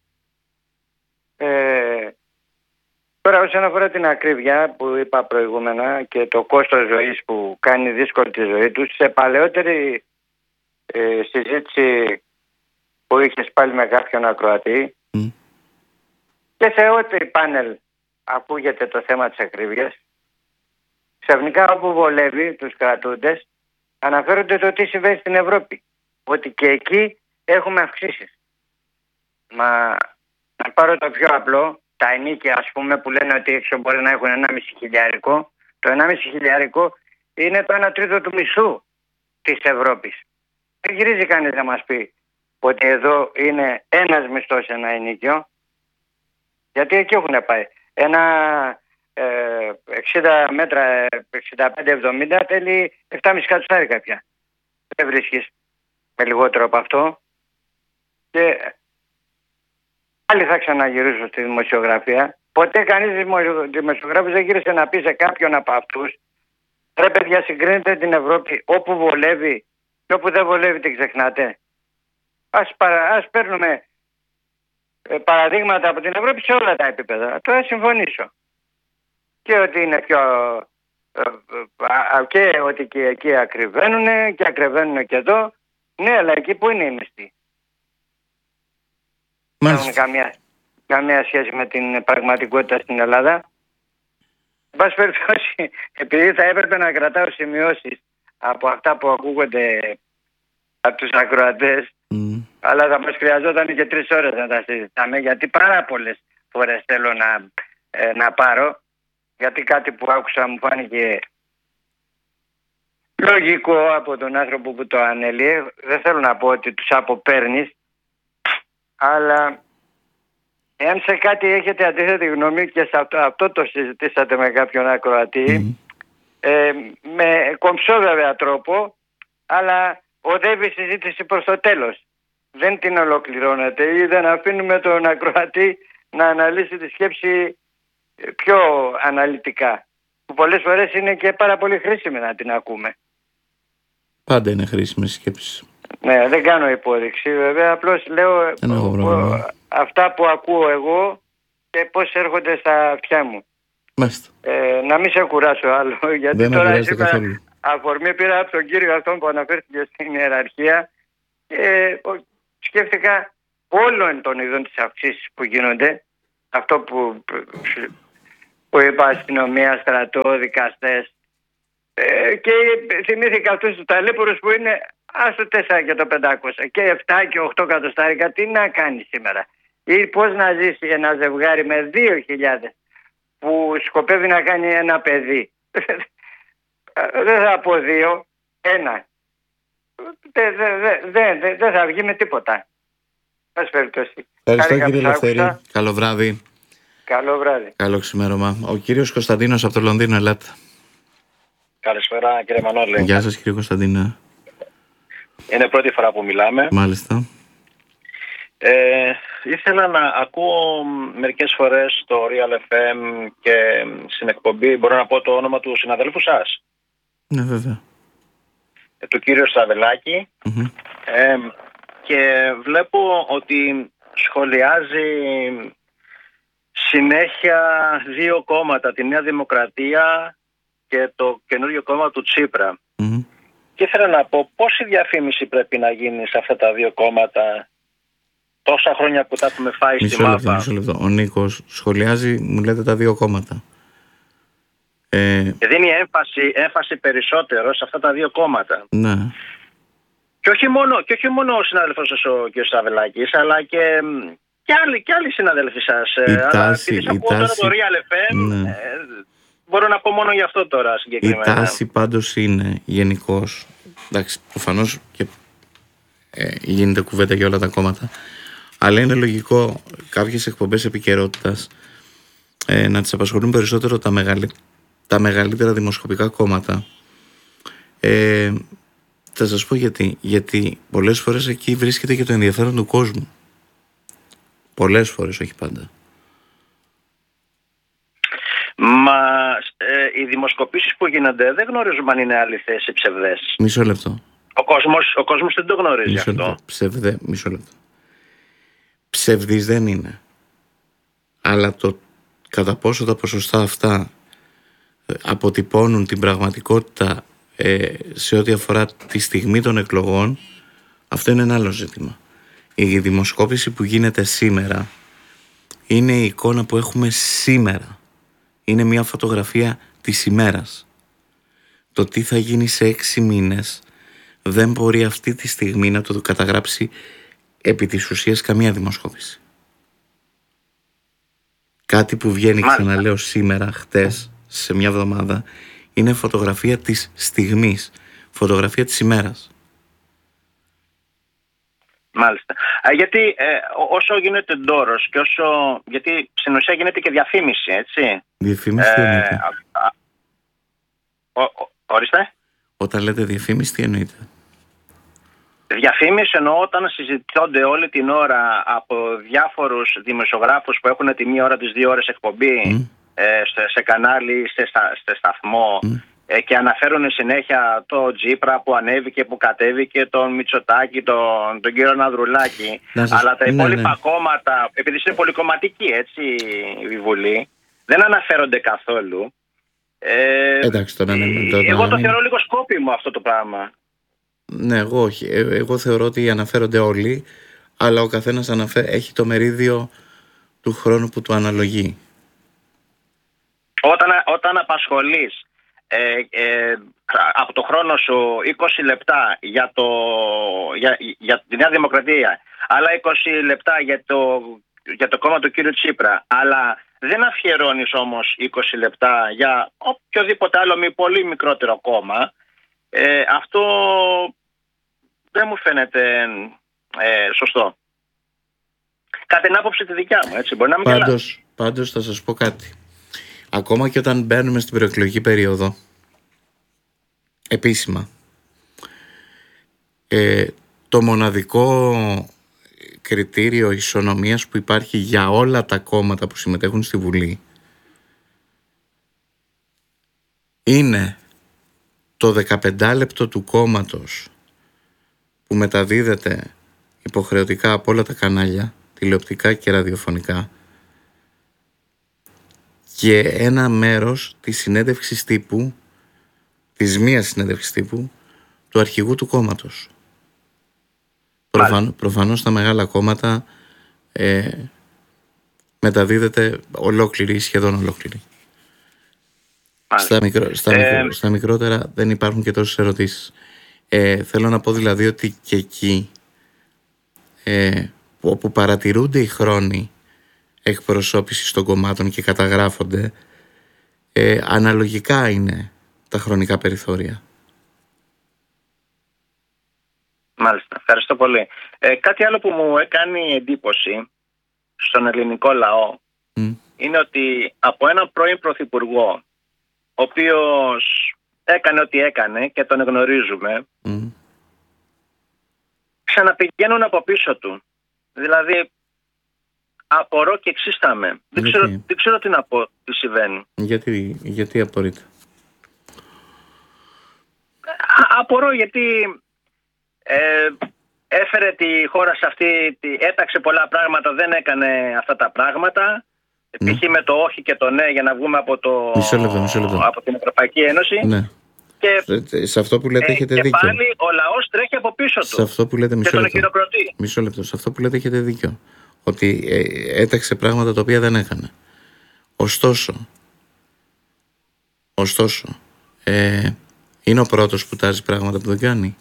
Τώρα όσον αφορά την ακρίβεια που είπα προηγούμενα και το κόστος ζωής που κάνει δύσκολη τη ζωή τους, σε παλαιότερη συζήτηση που είχες πάλι με κάποιον ακροατή και σε ό,τι πάνελ ακούγεται το θέμα της ακρίβειας, ξαφνικά όπου βολεύει τους κρατούντες αναφέρονται το τι συμβαίνει στην Ευρώπη, ότι και εκεί έχουμε αυξήσεις. Μα να πάρω το πιο απλό, τα ενίκια ας πούμε που λένε ότι έξω μπορεί να έχουν 1,5 χιλιάρικο, το 1,5 χιλιάρικο είναι το 1 τρίτο του μισθού της Ευρώπης. Δεν γυρίζει κανείς να μας πει ότι εδώ είναι ένας μισθός ένα ενίκιο, γιατί εκεί έχουν πάει. Ένα 60 μέτρα, 65-70 θέλει 7,5 κατοστάρικα πια. Δεν βρίσκεις με λιγότερο από αυτό. Και πάλι θα ξαναγυρίσω στη δημοσιογραφία. Ποτέ κανείς δημοσιογράφος δεν γύρισε να πει σε κάποιον από αυτούς: ρε παιδιά, συγκρίνετε την Ευρώπη όπου βολεύει και όπου δεν βολεύει την ξεχνάτε. Ας παίρνουμε παραδείγματα από την Ευρώπη σε όλα τα επίπεδα. Τώρα συμφωνήσω. Και ότι είναι πιο... και ότι και εκεί ακριβένουν και ακριβένουν και εδώ. Ναι, αλλά εκεί που είναι οι μισθοί. Δεν έχουν καμία σχέση με την πραγματικότητα στην Ελλάδα. Εν πάση περιπτώσει, επειδή θα έπρεπε να κρατάω σημειώσεις από αυτά που ακούγονται από τους ακροατές, αλλά θα μας χρειαζόταν και 3 ώρες να τα συζητάμε, γιατί πάρα πολλές φορές θέλω να πάρω, γιατί κάτι που άκουσα μου φάνηκε λογικό από τον άνθρωπο που το ανέλυε. Δεν θέλω να πω ότι τους αποπαίρνεις, αλλά εάν σε κάτι έχετε αντίθετη γνώμη και σε αυτό το συζητήσατε με κάποιον ακροατή, με κομψό βέβαια τρόπο, αλλά οδεύει η συζήτηση προς το τέλος. Δεν την ολοκληρώνεται ή δεν αφήνουμε τον ακροατή να αναλύσει τη σκέψη πιο αναλυτικά, που πολλές φορές είναι και πάρα πολύ χρήσιμη να την ακούμε. Πάντα είναι χρήσιμη σκέψη. Ναι, δεν κάνω υπόδειξη βέβαια, απλώς λέω αυτά που ακούω εγώ και πώς έρχονται στα αυτιά μου. Μάλιστα. Να μην σε κουράσω άλλο, γιατί δεν τώρα αφορμή πήρα από τον κύριο αυτόν που αναφέρθηκε στην ιεραρχία και σκέφτηκα όλων των ειδών της αυξήσεις που γίνονται, αυτό που είπα, αστυνομία, στρατό, δικαστές, και θυμήθηκα αυτούς τους ταλέπορους που είναι άστο 4 και το 500 και 7 και 8 εκατοστάρικα. Τι να κάνει σήμερα, ή πώς να ζήσει ένα ζευγάρι με 2.000 που σκοπεύει να κάνει ένα παιδί? Δεν θα πω 2, 1. Δεν θα βγει με τίποτα. Ευχαριστώ κύριε Ελευθερή. Καλό βράδυ. Καλό βράδυ. Καλό ξημέρωμα. Ο κύριος Κωνσταντίνος από το Λονδίνο, ελάτε. Καλησπέρα κύριε Μανώλη. Γεια σας κύριε Κωνσταντίνο. Είναι πρώτη φορά που μιλάμε. Μάλιστα. Ήθελα να ακούω μερικές φορές το Real FM και στην εκπομπή, μπορώ να πω το όνομα του συναδέλφου σας? Ναι, βέβαια. Του κύριου Στραβελάκη. Και βλέπω ότι σχολιάζει συνέχεια δύο κόμματα, τη Νέα Δημοκρατία και το καινούργιο κόμμα του Τσίπρα. Και ήθελα να πω πόση διαφήμιση πρέπει να γίνει σε αυτά τα δύο κόμματα τόσα χρόνια που τα έχουμε φάει στη μάπα. Μισό λεπτό. Ο Νίκος σχολιάζει, μου λέτε, τα δύο κόμματα. Και δίνει έμφαση περισσότερο σε αυτά τα δύο κόμματα. Ναι. Και όχι μόνο ο συνάδελφος ο κ. Στραβελάκης, αλλά και άλλοι συναδέλφοι σας. Επειδή ακούω τώρα το Real FM, ναι. Μπορώ να πω μόνο γι' αυτό τώρα συγκεκριμένα. Η τάση πάντως είναι γενικώς, εντάξει, προφανώς και γίνεται κουβέντα για όλα τα κόμματα, αλλά είναι λογικό κάποιες εκπομπές επικαιρότητας να τις απασχολούν περισσότερο τα μεγαλύτερα δημοσκοπικά κόμματα. Θα σας πω γιατί πολλές φορές εκεί βρίσκεται και το ενδιαφέρον του κόσμου. Πολλές φορές, όχι πάντα. Μα οι δημοσκοπήσεις που γίνονται δεν γνωρίζουμε αν είναι αληθές ή ψευδές. Μισό λεπτό. Ο κόσμος δεν το γνωρίζει αυτό. Μισό λεπτό. Ψευδής δεν είναι. Αλλά το κατά πόσο τα ποσοστά αυτά αποτυπώνουν την πραγματικότητα σε ό,τι αφορά τη στιγμή των εκλογών, αυτό είναι ένα άλλο ζήτημα. Η δημοσκόπηση που γίνεται σήμερα είναι η εικόνα που έχουμε σήμερα. Είναι μια φωτογραφία της ημέρας. Το τι θα γίνει σε 6 μήνες δεν μπορεί αυτή τη στιγμή να το καταγράψει επί της ουσίας καμία δημοσκόπηση. Κάτι που βγαίνει, ξαναλέω, σήμερα, χτες, σε μια εβδομάδα, είναι φωτογραφία της στιγμής, φωτογραφία της ημέρας. Μάλιστα. Γιατί όσο γίνεται ντόρος και γιατί στην ουσία γίνεται και διαφήμιση, έτσι. Διαφήμιση τι εννοείται? Ορίστε. Όταν λέτε διαφήμιση τι εννοείται? Διαφήμιση εννοώ όταν συζητώνται όλη την ώρα από διάφορους δημοσιογράφους που έχουν τη μία ώρα τις 2 ώρες εκπομπή σε κανάλι, σε σταθμό και αναφέρουν συνέχεια το Τσίπρα που ανέβηκε, που κατέβηκε, τον Μητσοτάκη, τον κύριο Ανδρουλάκη. Αλλά τα υπόλοιπα κόμματα, επειδή είναι πολυκομματική, έτσι, η Βουλή, δεν αναφέρονται καθόλου. Εντάξει, εγώ το θεωρώ λίγο σκόπιμο αυτό το πράγμα. Ναι, εγώ όχι. Εγώ θεωρώ ότι αναφέρονται όλοι, αλλά ο καθένας έχει το μερίδιο του χρόνου που του αναλογεί. Όταν απασχολείς από το χρόνο σου 20 λεπτά για τη Νέα Δημοκρατία, άλλα 20 λεπτά για το κόμμα του κύριου Τσίπρα, αλλά δεν αφιερώνεις όμως 20 λεπτά για οποιοδήποτε άλλο με πολύ μικρότερο κόμμα, αυτό δεν μου φαίνεται σωστό. Κάτι την άποψη τη δικιά μου, έτσι, μπορεί να μην Πάντως θα σας πω κάτι. Ακόμα και όταν μπαίνουμε στην προεκλογική περίοδο, επίσημα, το μοναδικό κριτήριο ισονομίας που υπάρχει για όλα τα κόμματα που συμμετέχουν στη Βουλή είναι το 15 λεπτό του κόμματος που μεταδίδεται υποχρεωτικά από όλα τα κανάλια, τηλεοπτικά και ραδιοφωνικά, και ένα μέρος της συνέντευξης τύπου της μίας συνέντευξης τύπου του αρχηγού του κόμματος. Προφανώς στα μεγάλα κόμματα μεταδίδεται ολόκληρη ή σχεδόν ολόκληρη. Στα μικρότερα δεν υπάρχουν και τόσες ερωτήσεις. Θέλω να πω δηλαδή ότι και εκεί όπου παρατηρούνται οι χρόνοι εκπροσώπησης των κομμάτων και καταγράφονται, αναλογικά είναι τα χρονικά περιθώρια. Μάλιστα, ευχαριστώ πολύ. Κάτι άλλο που μου έκανε εντύπωση στον ελληνικό λαό είναι ότι από έναν πρώην πρωθυπουργό, ο οποίος έκανε ό,τι έκανε και τον γνωρίζουμε, ξαναπηγαίνουν από πίσω του. Δηλαδή, απορώ και εξίσταμαι. Δεν ξέρω τι να πω, τι συμβαίνει. Γιατί απορείτε? Απορώ γιατί έφερε τη χώρα σε αυτή, έταξε πολλά πράγματα, δεν έκανε αυτά τα πράγματα. Π.χ. με το όχι και το ναι για να βγούμε από, από την Ευρωπαϊκή Ένωση. Ναι. Και, σε αυτό που λέτε έχετε δίκιο. Και πάλι ο λαός τρέχει από πίσω του. Σε αυτό που λέτε, μισό λεπτό. Σε αυτό που λέτε έχετε δίκιο. Ότι έταξε πράγματα τα οποία δεν έκανε. Ωστόσο, είναι ο πρώτος που τάζει πράγματα που δεν κάνει.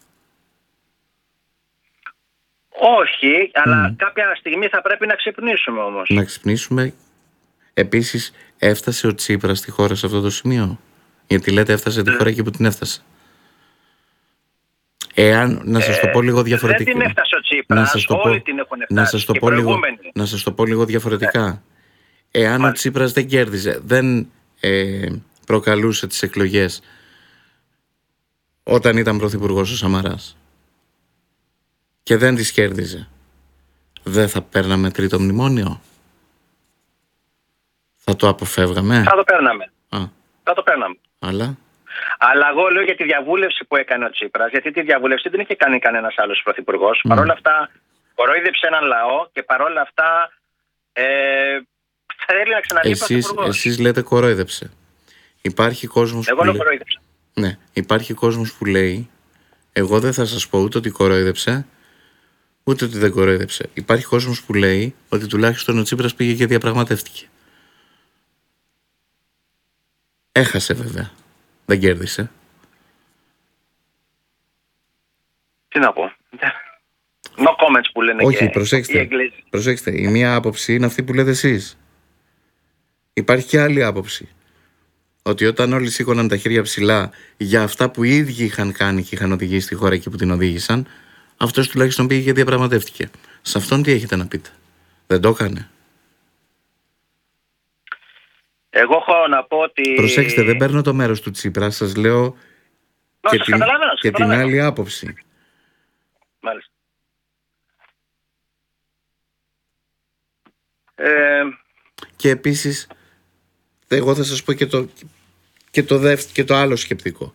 Όχι, αλλά κάποια στιγμή θα πρέπει να ξυπνήσουμε όμως. Να ξυπνήσουμε. Επίσης, έφτασε ο Τσίπρας στη χώρα σε αυτό το σημείο? Γιατί λέτε έφτασε τη χώρα εκεί που την έφτασε. Να σας το πω λίγο διαφορετικά. Δεν την έφτασε ο Τσίπρας, όλοι την έχουν φτάσει. Να σας το πω λίγο διαφορετικά. Εάν ο Τσίπρας δεν κέρδιζε, δεν προκαλούσε τις εκλογές όταν ήταν πρωθυπουργός ο Σαμαράς και δεν τις κέρδιζε, δεν θα παίρναμε τρίτο μνημόνιο? Θα το αποφεύγαμε? Θα το παίρναμε. Θα το παίρναμε. Αλλά εγώ λέω για τη διαβούλευση που έκανε ο Τσίπρας, γιατί τη διαβούλευση δεν είχε κάνει κανένας άλλος πρωθυπουργός. Παρ' όλα αυτά κορόιδεψε έναν λαό και παρόλα αυτά θέλει να ξαναβγεί πρωθυπουργός. Εσείς λέτε κορόιδεψε. Υπάρχει κόσμος εγώ λέω κορόιδεψε. Ναι, υπάρχει κόσμος που λέει, εγώ δεν θα σας πω ούτε ότι κορόιδεψε ούτε ότι δεν κορόιδεψε. Υπάρχει κόσμος που λέει ότι τουλάχιστον ο Τσίπρας πήγε και διαπραγματεύτηκε. Έχασε βέβαια. Δεν κέρδισε. Τι να πω. No comments που λένε. Όχι, και προσέξτε. Η μία άποψη είναι αυτή που λέτε εσείς. Υπάρχει και άλλη άποψη. Ότι όταν όλοι σήκωναν τα χέρια ψηλά για αυτά που οι ίδιοι είχαν κάνει και είχαν οδηγήσει στη χώρα εκεί που την οδήγησαν, αυτός τουλάχιστον πήγε και διαπραγματεύτηκε. Σε αυτόν τι έχετε να πείτε? Δεν το έκανε? Εγώ έχω να πω ότι... Προσέξτε, δεν παίρνω το μέρος του Τσίπρα, σας λέω και την άλλη άποψη. Μάλιστα. Και επίσης, εγώ θα σας πω και το άλλο σκεπτικό.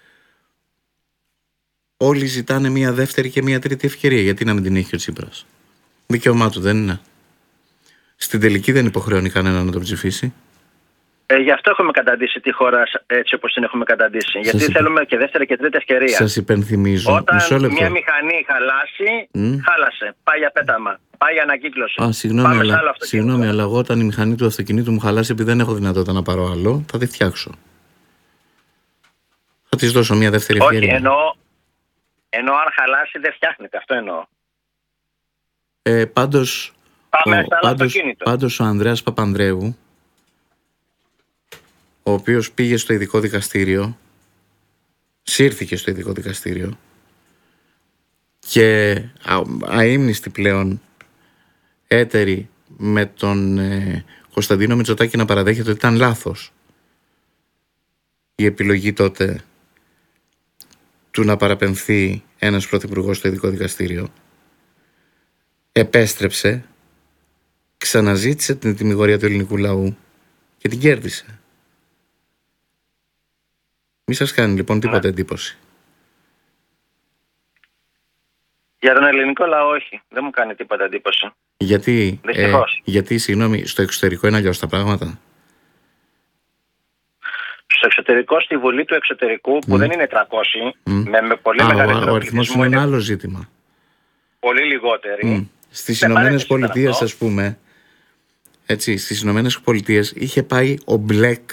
Όλοι ζητάνε μια δεύτερη και μια τρίτη ευκαιρία. Γιατί να μην την έχει ο Τσίπρας? Δικαίωμά του δεν είναι? Στην τελική δεν υποχρεώνει κανένα να τον ψηφίσει. Γι' αυτό έχουμε καταντήσει τη χώρα έτσι όπως την έχουμε καταντήσει. Γιατί θέλουμε και δεύτερη και τρίτη ευκαιρία. Σας υπενθυμίζω. Όταν μια μηχανή χαλάσει, χάλασε. Πάει για πέταμα. Πάει για ανακύκλωση. Συγγνώμη, αλλά εγώ όταν η μηχανή του αυτοκινήτου μου χαλάσει, επειδή δεν έχω δυνατότητα να πάρω άλλο, θα τη φτιάξω. Θα της δώσω μια δεύτερη ευκαιρία. Όχι, ενώ αν χαλάσει δεν φτιάχνεται. Αυτό εννοώ. Πάντως ο Ανδρέας Παπανδρέου, ο οποίος πήγε στο ειδικό δικαστήριο, σύρθηκε στο ειδικό δικαστήριο και αείμνηστη πλέον έτερη με τον Κωνσταντίνο Μητσοτάκη να παραδέχεται ότι ήταν λάθος η επιλογή τότε του να παραπεμφθεί ένας πρωθυπουργός στο ειδικό δικαστήριο, επέστρεψε, ξαναζήτησε την τιμιγορία του ελληνικού λαού και την κέρδισε. Μη σας κάνει λοιπόν τίποτα εντύπωση? Για τον ελληνικό λαό όχι. Δεν μου κάνει τίποτα εντύπωση. Γιατί, συγγνώμη, στο εξωτερικό είναι αλλιώς τα πράγματα? Στο στο εξωτερικό, στη Βουλή του Εξωτερικού, που δεν είναι 300, με πολύ μεγαλύτερο. Ο αριθμός είναι ένα άλλο ζήτημα. Πολύ λιγότεροι. Στις Ηνωμένες Πολιτείες, ας πούμε, έτσι, στις Ηνωμένες Πολιτείες είχε πάει ο Μπλεκ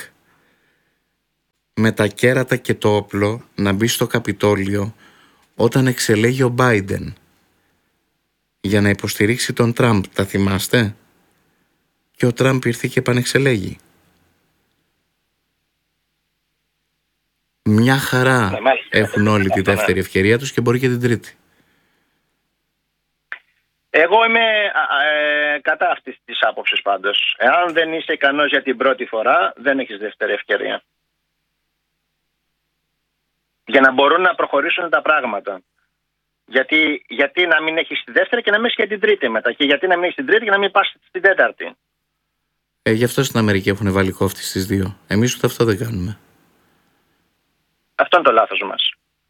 με τα κέρατα και το όπλο να μπει στο Καπιτόλιο όταν εξελέγει ο Μπάιντεν για να υποστηρίξει τον Τραμπ. Τα θυμάστε? Και ο Τραμπ ήρθε και επανεξελέγει. Μια χαρά έχουν όλοι τη δεύτερη ευκαιρία τους και μπορεί και την τρίτη. Εγώ είμαι κατά αυτής της άποψης πάντως. Εάν δεν είσαι ικανός για την πρώτη φορά, δεν έχεις δεύτερη ευκαιρία. Για να μπορούν να προχωρήσουν τα πράγματα. Γιατί να μην έχεις τη δεύτερη και να μην έχεις και την τρίτη μετά. Και γιατί να μην έχεις την τρίτη και να μην πας στην τέταρτη. Γι' αυτό στην Αμερική έχουν βάλει κόφτη στις δύο. Εμείς ούτε αυτό δεν κάνουμε. Αυτό είναι το λάθος μας.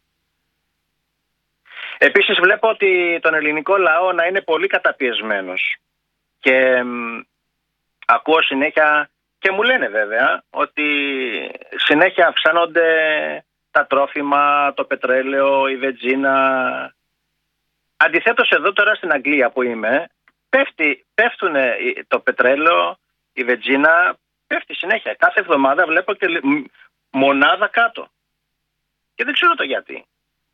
Επίσης βλέπω ότι τον ελληνικό λαό να είναι πολύ καταπιεσμένος. Και ακούω συνέχεια, και μου λένε βέβαια, ότι συνέχεια αυξάνονται τα τρόφιμα, το πετρέλαιο, η βενζίνα. Αντιθέτως εδώ τώρα στην Αγγλία που είμαι, πέφτουν το πετρέλαιο, η βενζίνα, πέφτει συνέχεια. Κάθε εβδομάδα βλέπω και μονάδα κάτω. Και δεν ξέρω το γιατί.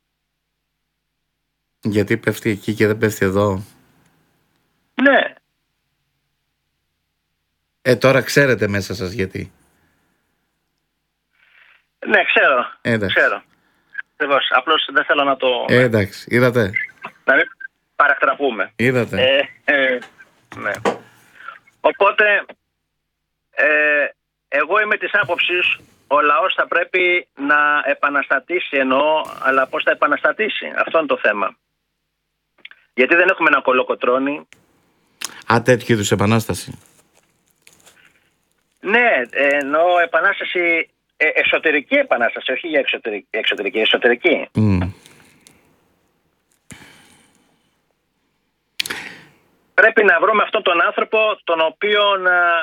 Γιατί πέφτει εκεί και δεν πέφτει εδώ? Ναι. Τώρα ξέρετε μέσα σας γιατί. Ναι, ξέρω. Ξέρω. Απλώς δεν θέλω να το... Εντάξει, είδατε. Να μην παρακτραπούμε. Είδατε. Ναι. Οπότε, εγώ είμαι της άποψης, ο λαός θα πρέπει να επαναστατήσει, αλλά πώς θα επαναστατήσει? Αυτό είναι το θέμα. Γιατί δεν έχουμε ένα κολοκοτρώνη. Τέτοιου είδους επανάσταση. Ναι, εννοώ επανάσταση, εσωτερική επανάσταση, όχι για εξωτερική, εσωτερική. Πρέπει να βρούμε αυτόν τον άνθρωπο τον οποίο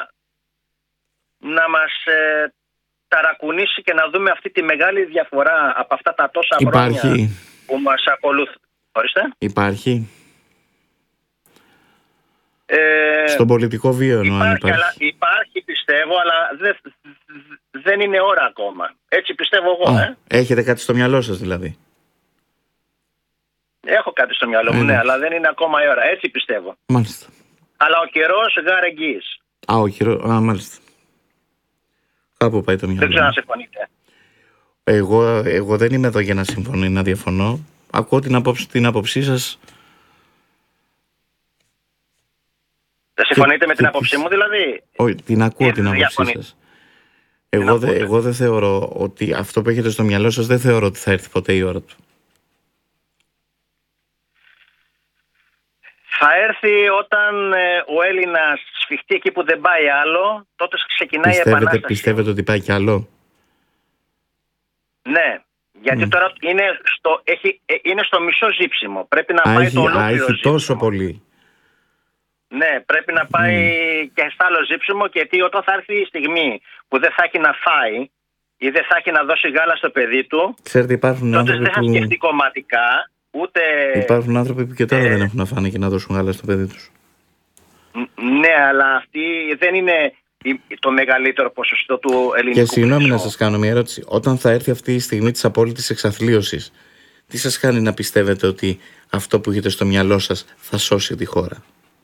να μας ταρακουνήσει και να δούμε αυτή τη μεγάλη διαφορά από αυτά τα τόσα χρόνια που μας ακολουθούν. Ορίστε. Υπάρχει. Στον πολιτικό βίο υπάρχει πιστεύω, αλλά δεν είναι ώρα ακόμα. Έτσι πιστεύω εγώ. Έχετε κάτι στο μυαλό σας δηλαδή? Έχω κάτι στο μυαλό μου, ναι, αλλά δεν είναι ακόμα η ώρα. Έτσι πιστεύω. Μάλιστα. Αλλά ο καιρός γάρε εγγύης. Ο καιρός, μάλιστα. Κάπου πάει το μυαλό. Δεν ξέρω αν συμφωνείτε. Εγώ δεν είμαι εδώ για να συμφωνώ ή να διαφωνώ. Ακούω την άποψή σας. Δεν συμφωνείτε με την άποψή μου δηλαδή? Όχι, την ακούω την άποψή σας. Εγώ δεν θεωρώ ότι αυτό που έχετε στο μυαλό σας, δεν θεωρώ ότι θα έρθει ποτέ η ώρα του. Θα έρθει όταν ο Έλληνας σφιχτεί εκεί που δεν πάει άλλο, τότε ξεκινάει η επανάσταση. Πιστεύετε ότι πάει κι άλλο? Ναι, γιατί τώρα είναι στο μισό ζύψιμο. Πρέπει να πάει το ολόκληρο έχει ζύψιμο. Τόσο πολύ. Ναι, πρέπει να πάει και στο άλλο ζύψιμο, γιατί όταν θα έρθει η στιγμή που δεν θα έχει να φάει ή δεν θα έχει να δώσει γάλα στο παιδί του, ξέρετε, υπάρχουν τότε δεν θα σκεφτεί κομματικά. Υπάρχουν άνθρωποι που και τώρα δεν έχουν να φάνε και να δώσουν γάλα στο παιδί τους. Ναι, αλλά αυτή δεν είναι το μεγαλύτερο ποσοστό του ελληνικού. Και συγγνώμη να σας κάνω μια ερώτηση. Όταν θα έρθει αυτή η στιγμή της απόλυτης εξαθλίωσης, τι σας κάνει να πιστεύετε ότι αυτό που έχετε στο μυαλό σας θα σώσει τη χώρα?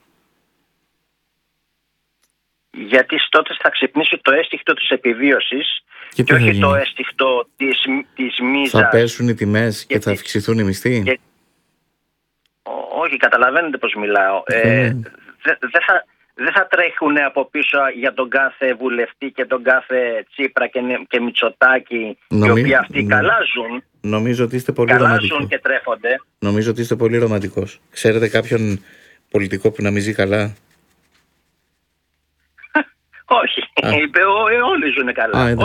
Γιατί τότε θα ξυπνήσει το αίσθηκτο της επιβίωσης και όχι το αίσθηκτο της μίζας. Θα πέσουν οι τιμές και θα αυξηθούν οι μισθοί. Όχι, καταλαβαίνετε πως μιλάω. Δεν θα τρέχουν από πίσω για τον κάθε βουλευτή και τον κάθε Τσίπρα και Μητσοτάκη, οι οποίοι αυτοί καλά ζουν. Νομίζω ότι είστε πολύ ρομαντικός. Ζουν και τρέφονται. Νομίζω ότι είστε πολύ ρομαντικός. Ξέρετε κάποιον πολιτικό που να μην ζει καλά? Όχι, όλοι ζουν καλά.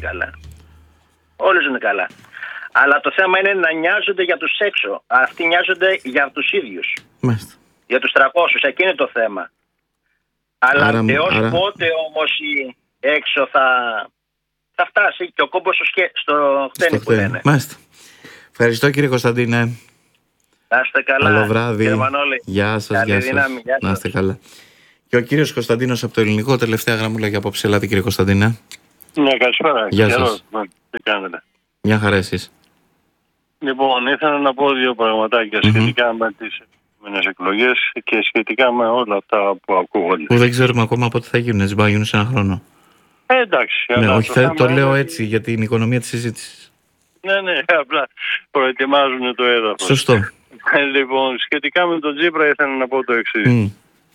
Όλοι ζουν καλά. Αλλά το θέμα είναι να νοιάζονται για τους έξω. Αυτοί νοιάζονται για τους ίδιους. Μάλιστα. Για τους 300, εκεί είναι το θέμα. Αλλά έως πότε όμως οι έξω θα φτάσει και ο κόμπος στο χτένι που λένε. Μάλιστα. Ευχαριστώ κύριε Κωνσταντίνε. Να είστε καλά. Καλό βράδυ. Γεια σας. Γεια σας. Να είστε καλά. Και ο κύριος Κωνσταντίνος από το Ελληνικό, τελευταία γραμμούλα για απόψε. Ελάτε κύριε Κωνσταντίνε. Ναι, καλησπέρα. Γεια σας. Τι κάνετε? Μια χαρά εσείς. Λοιπόν, ήθελα να πω δύο πραγματάκια σχετικά με τις επόμενες εκλογές και σχετικά με όλα αυτά που ακούγονται. Που δεν ξέρουμε ακόμα πότε θα γίνουν, έτσι μπορεί να γίνουν σε ένα χρόνο. Εντάξει. Ναι, όχι, το λέω έτσι για την οικονομία της συζήτησης. Ναι, απλά προετοιμάζουν το έδαφος. Σωστό. Λοιπόν, σχετικά με τον Τσίπρα ήθελα να πω το εξής.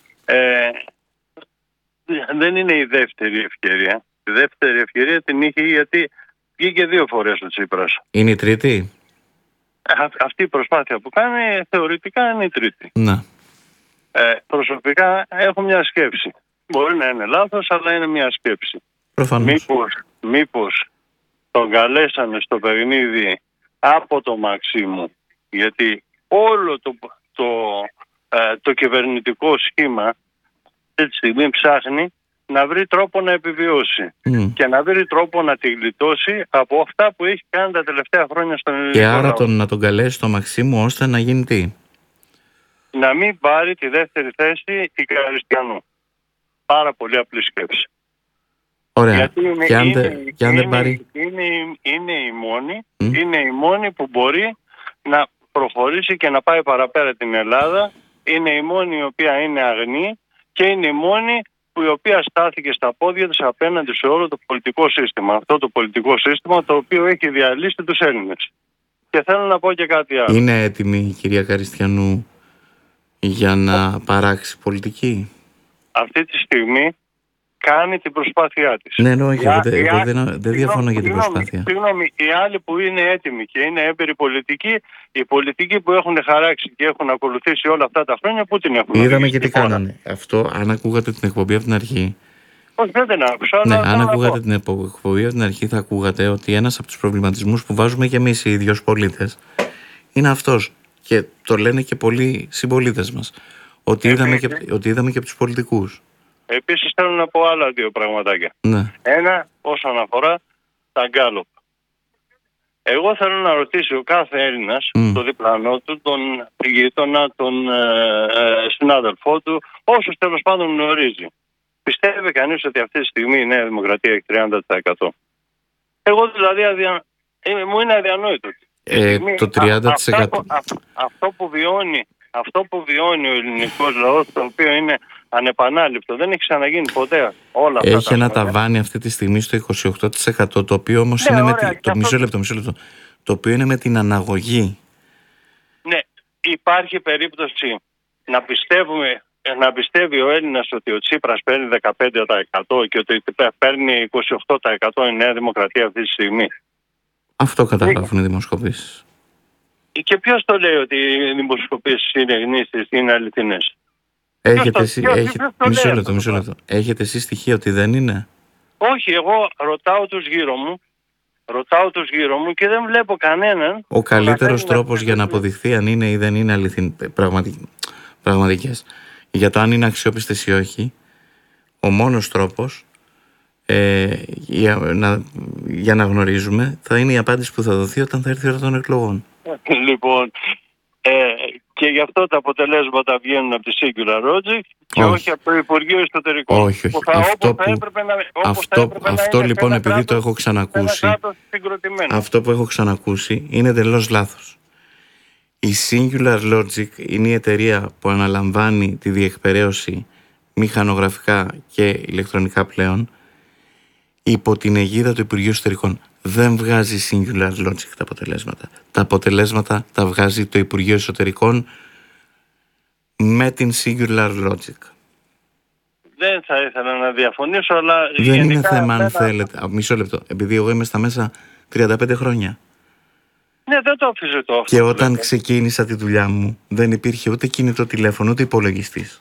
Δεν είναι η δεύτερη ευκαιρία. Η δεύτερη ευκαιρία την είχε γιατί βγήκε 2 φορές ο Τσίπρας. Είναι η τρίτη? Αυτή η προσπάθεια που κάνει θεωρητικά είναι η τρίτη. Ναι. Προσωπικά έχω μια σκέψη. Μπορεί να είναι λάθος, αλλά είναι μια σκέψη. Προφανώς. Μήπως τον καλέσανε στο παιχνίδι από το Μαξίμου, γιατί όλο το κυβερνητικό σχήμα αυτή τη στιγμή ψάχνει να βρει τρόπο να επιβιώσει και να βρει τρόπο να τη γλιτώσει από αυτά που έχει κάνει τα τελευταία χρόνια στον ελληνικό λαό. Και άρα να τον καλέσει στο Μαξίμου ώστε να γίνει τι? Να μην πάρει τη δεύτερη θέση η Καριστιανού. Πάρα πολύ απλή σκέψη. Ωραία. Γιατί και αν δεν πάρει... Είναι η μόνη που μπορεί να προχωρήσει και να πάει παραπέρα την Ελλάδα. Είναι η μόνη η οποία είναι αγνή και είναι η μόνη η οποία στάθηκε στα πόδια της απέναντι σε όλο το πολιτικό σύστημα. Αυτό το πολιτικό σύστημα το οποίο έχει διαλύσει τους Έλληνες. Και θέλω να πω και κάτι άλλο. Είναι έτοιμη η κυρία Καριστιανού για να παράξει πολιτική? Αυτή τη στιγμή κάνει την προσπάθειά της. Ναι, εγώ δεν διαφωνώ για την προσπάθεια. Συγγνώμη, οι άλλοι που είναι έτοιμοι και είναι έμπειροι πολιτικοί, οι πολιτικοί που έχουν χαράξει και έχουν ακολουθήσει όλα αυτά τα χρόνια, πού την έχουν? Είδαμε και τι κάνανε. Αυτό, αν ακούγατε την εκπομπή από την αρχή. Όχι, δεν την άκουσα. Ναι, αν ακούγατε την εκπομπή από την αρχή, θα ακούγατε ότι ένας από τους προβληματισμούς που βάζουμε και εμείς οι ίδιοι ως πολίτες είναι αυτός. Και το λένε και πολλοί συμπολίτες μας. Ότι είδαμε και από τους πολιτικούς. Επίσης θέλω να πω άλλα 2 πραγματάκια. Ναι. Ένα όσον αφορά τα γκάλωπ. Εγώ θέλω να ρωτήσω ο κάθε Έλληνας, τον διπλανό του, τον γείτονα, τον συνάδελφό του, όσους τέλος πάντων γνωρίζει. Πιστεύει κανείς ότι αυτή τη στιγμή η Νέα Δημοκρατία έχει 30%? Εγώ δηλαδή μου είναι αδιανόητο. Το 30%. Αυτό που βιώνει ο ελληνικός λαός, το οποίο είναι ανεπανάληπτο, δεν έχει ξαναγίνει ποτέ όλα αυτά. Έχει ένα ταβάνι αυτή τη στιγμή στο 28%, το οποίο όμως είναι μισό λεπτό. Το οποίο είναι με την αναγωγή. Ναι, υπάρχει περίπτωση να πιστεύει ο Έλληνας ότι ο Τσίπρας παίρνει 15% και ότι παίρνει 28% η Νέα Δημοκρατία αυτή τη στιγμή? Αυτό καταγράφουν οι δημοσκοπήσεις. Και ποιος το λέει ότι οι δημοσκοπήσεις είναι γνήσιες, είναι αληθινές? Μισό λεπτό. Έχετε εσείς στοιχεία ότι δεν είναι? Όχι, εγώ ρωτάω τους γύρω μου και δεν βλέπω κανέναν. Ο καλύτερος τρόπος για να αποδειχθεί αν είναι ή δεν είναι πραγματικές, για το αν είναι αξιόπιστες ή όχι, ο μόνος τρόπος για να γνωρίζουμε θα είναι η απάντηση που θα δοθεί όταν θα έρθει η ώρα των εκλογών. Λοιπόν, και γι' αυτό τα αποτελέσματα βγαίνουν από τη Singular Logic και όχι από το Υπουργείο Εσωτερικών. Όχι. Αυτό λοιπόν, επειδή το έχω ξανακούσει, αυτό που έχω ξανακούσει είναι εντελώς λάθος. Η Singular Logic είναι η εταιρεία που αναλαμβάνει τη διεκπεραίωση μηχανογραφικά και ηλεκτρονικά πλέον υπό την αιγίδα του Υπουργείου Εσωτερικών. Δεν βγάζει Singular Logic τα αποτελέσματα. Τα αποτελέσματα τα βγάζει το Υπουργείο Εσωτερικών με την Singular Logic. Δεν θα ήθελα να διαφωνήσω, αλλά δεν είναι θέμα αν θέλετε. Μισό λεπτό. Επειδή εγώ είμαι στα μέσα 35 χρόνια. Ναι, δεν το αφήσω το αυτό. Και όταν ξεκίνησα τη δουλειά μου δεν υπήρχε ούτε κινητό τηλέφωνο ούτε υπολογιστής.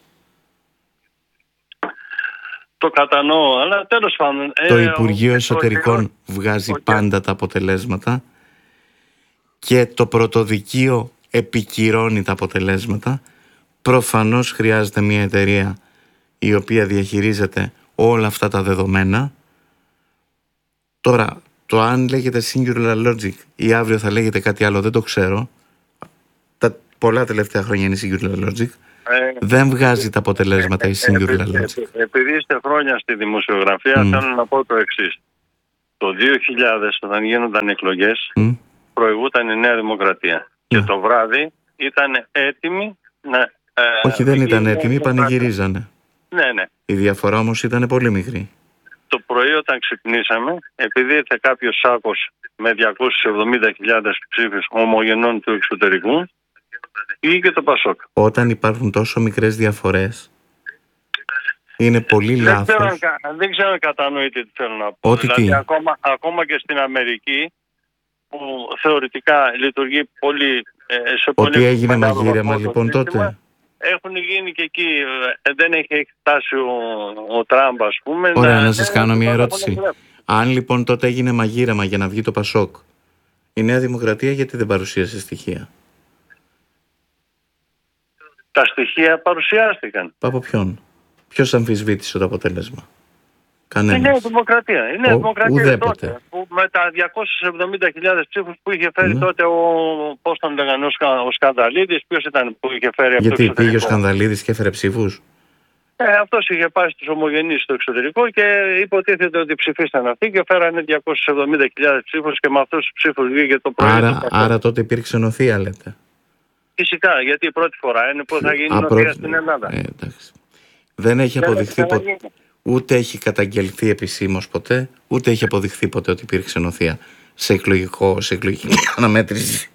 Το κατανοώ, αλλά τέλος πάντων. Το Υπουργείο Εσωτερικών βγάζει πάντα τα αποτελέσματα και το πρωτοδικείο επικυρώνει τα αποτελέσματα. Προφανώς χρειάζεται μια εταιρεία η οποία διαχειρίζεται όλα αυτά τα δεδομένα Τώρα, το αν λέγεται Singular Logic ή αύριο θα λέγεται κάτι άλλο δεν το ξέρω. Τα πολλά τελευταία χρόνια είναι Singular Logic. Δεν βγάζει τα αποτελέσματα η Singular Logic. Επειδή είστε χρόνια στη δημοσιογραφία, θέλω να πω το εξής. Το 2000 όταν γίνονταν εκλογές, προηγούταν η Νέα Δημοκρατία. Και το βράδυ ήταν έτοιμοι να... Όχι, δεν ήταν έτοιμοι, πανηγυρίζανε. Ναι. Η διαφορά όμως ήταν πολύ μικρή. Το πρωί όταν ξυπνήσαμε, επειδή ήρθε κάποιος σάκος με 270.000 ψήφους ομογενών του εξωτερικού, ή το Πασόκ. Όταν υπάρχουν τόσο μικρές διαφορές, είναι πολύ λάθος. Δεν ξέρω αν κατανοείτε τι θέλω να πω. Ότι δηλαδή, ακόμα και στην Αμερική, που θεωρητικά λειτουργεί πολύ... Ότι έγινε μαγείρεμα λοιπόν τότε. Έχουν γίνει και εκεί, δεν έχει φτάσει ο Τραμπ, ας πούμε. Ωραία, να σας κάνω μια ερώτηση. Αν λοιπόν τότε έγινε μαγείρεμα για να βγει το Πασόκ, η Νέα Δημοκρατία γιατί δεν παρουσίασε στοιχεία? Τα στοιχεία παρουσιάστηκαν. Από ποιον? Ποιος αμφισβήτησε το αποτέλεσμα? Κανένας. Η Νέα Δημοκρατία. Η Νέα Δημοκρατία τότε, που με τα 270.000 ψήφους που είχε φέρει τότε πώς τον λέγανε, ο Σκανδαλίδης, ποιος ήταν που είχε φέρει από το εξωτερικό? Γιατί πήγε ο Σκανδαλίδης και έφερε ψήφους? Αυτός είχε πάει στους ομογενείς στο εξωτερικό και υποτίθεται ότι ψηφίσταν αυτοί και φέρανε 270.000 ψήφους και με αυτούς τους ψήφους βγήκε το πρωί. Άρα τότε υπήρξε νοθεία, λέτε? Φυσικά, γιατί η πρώτη φορά είναι που θα γίνει νοθεία στην Ελλάδα. Εντάξει. Δεν έχει αποδειχθεί ποτέ. Ούτε έχει καταγγελθεί επισήμως ποτέ, ούτε έχει αποδειχθεί ποτέ ότι υπήρξε νοθεία σε εκλογική αναμέτρηση.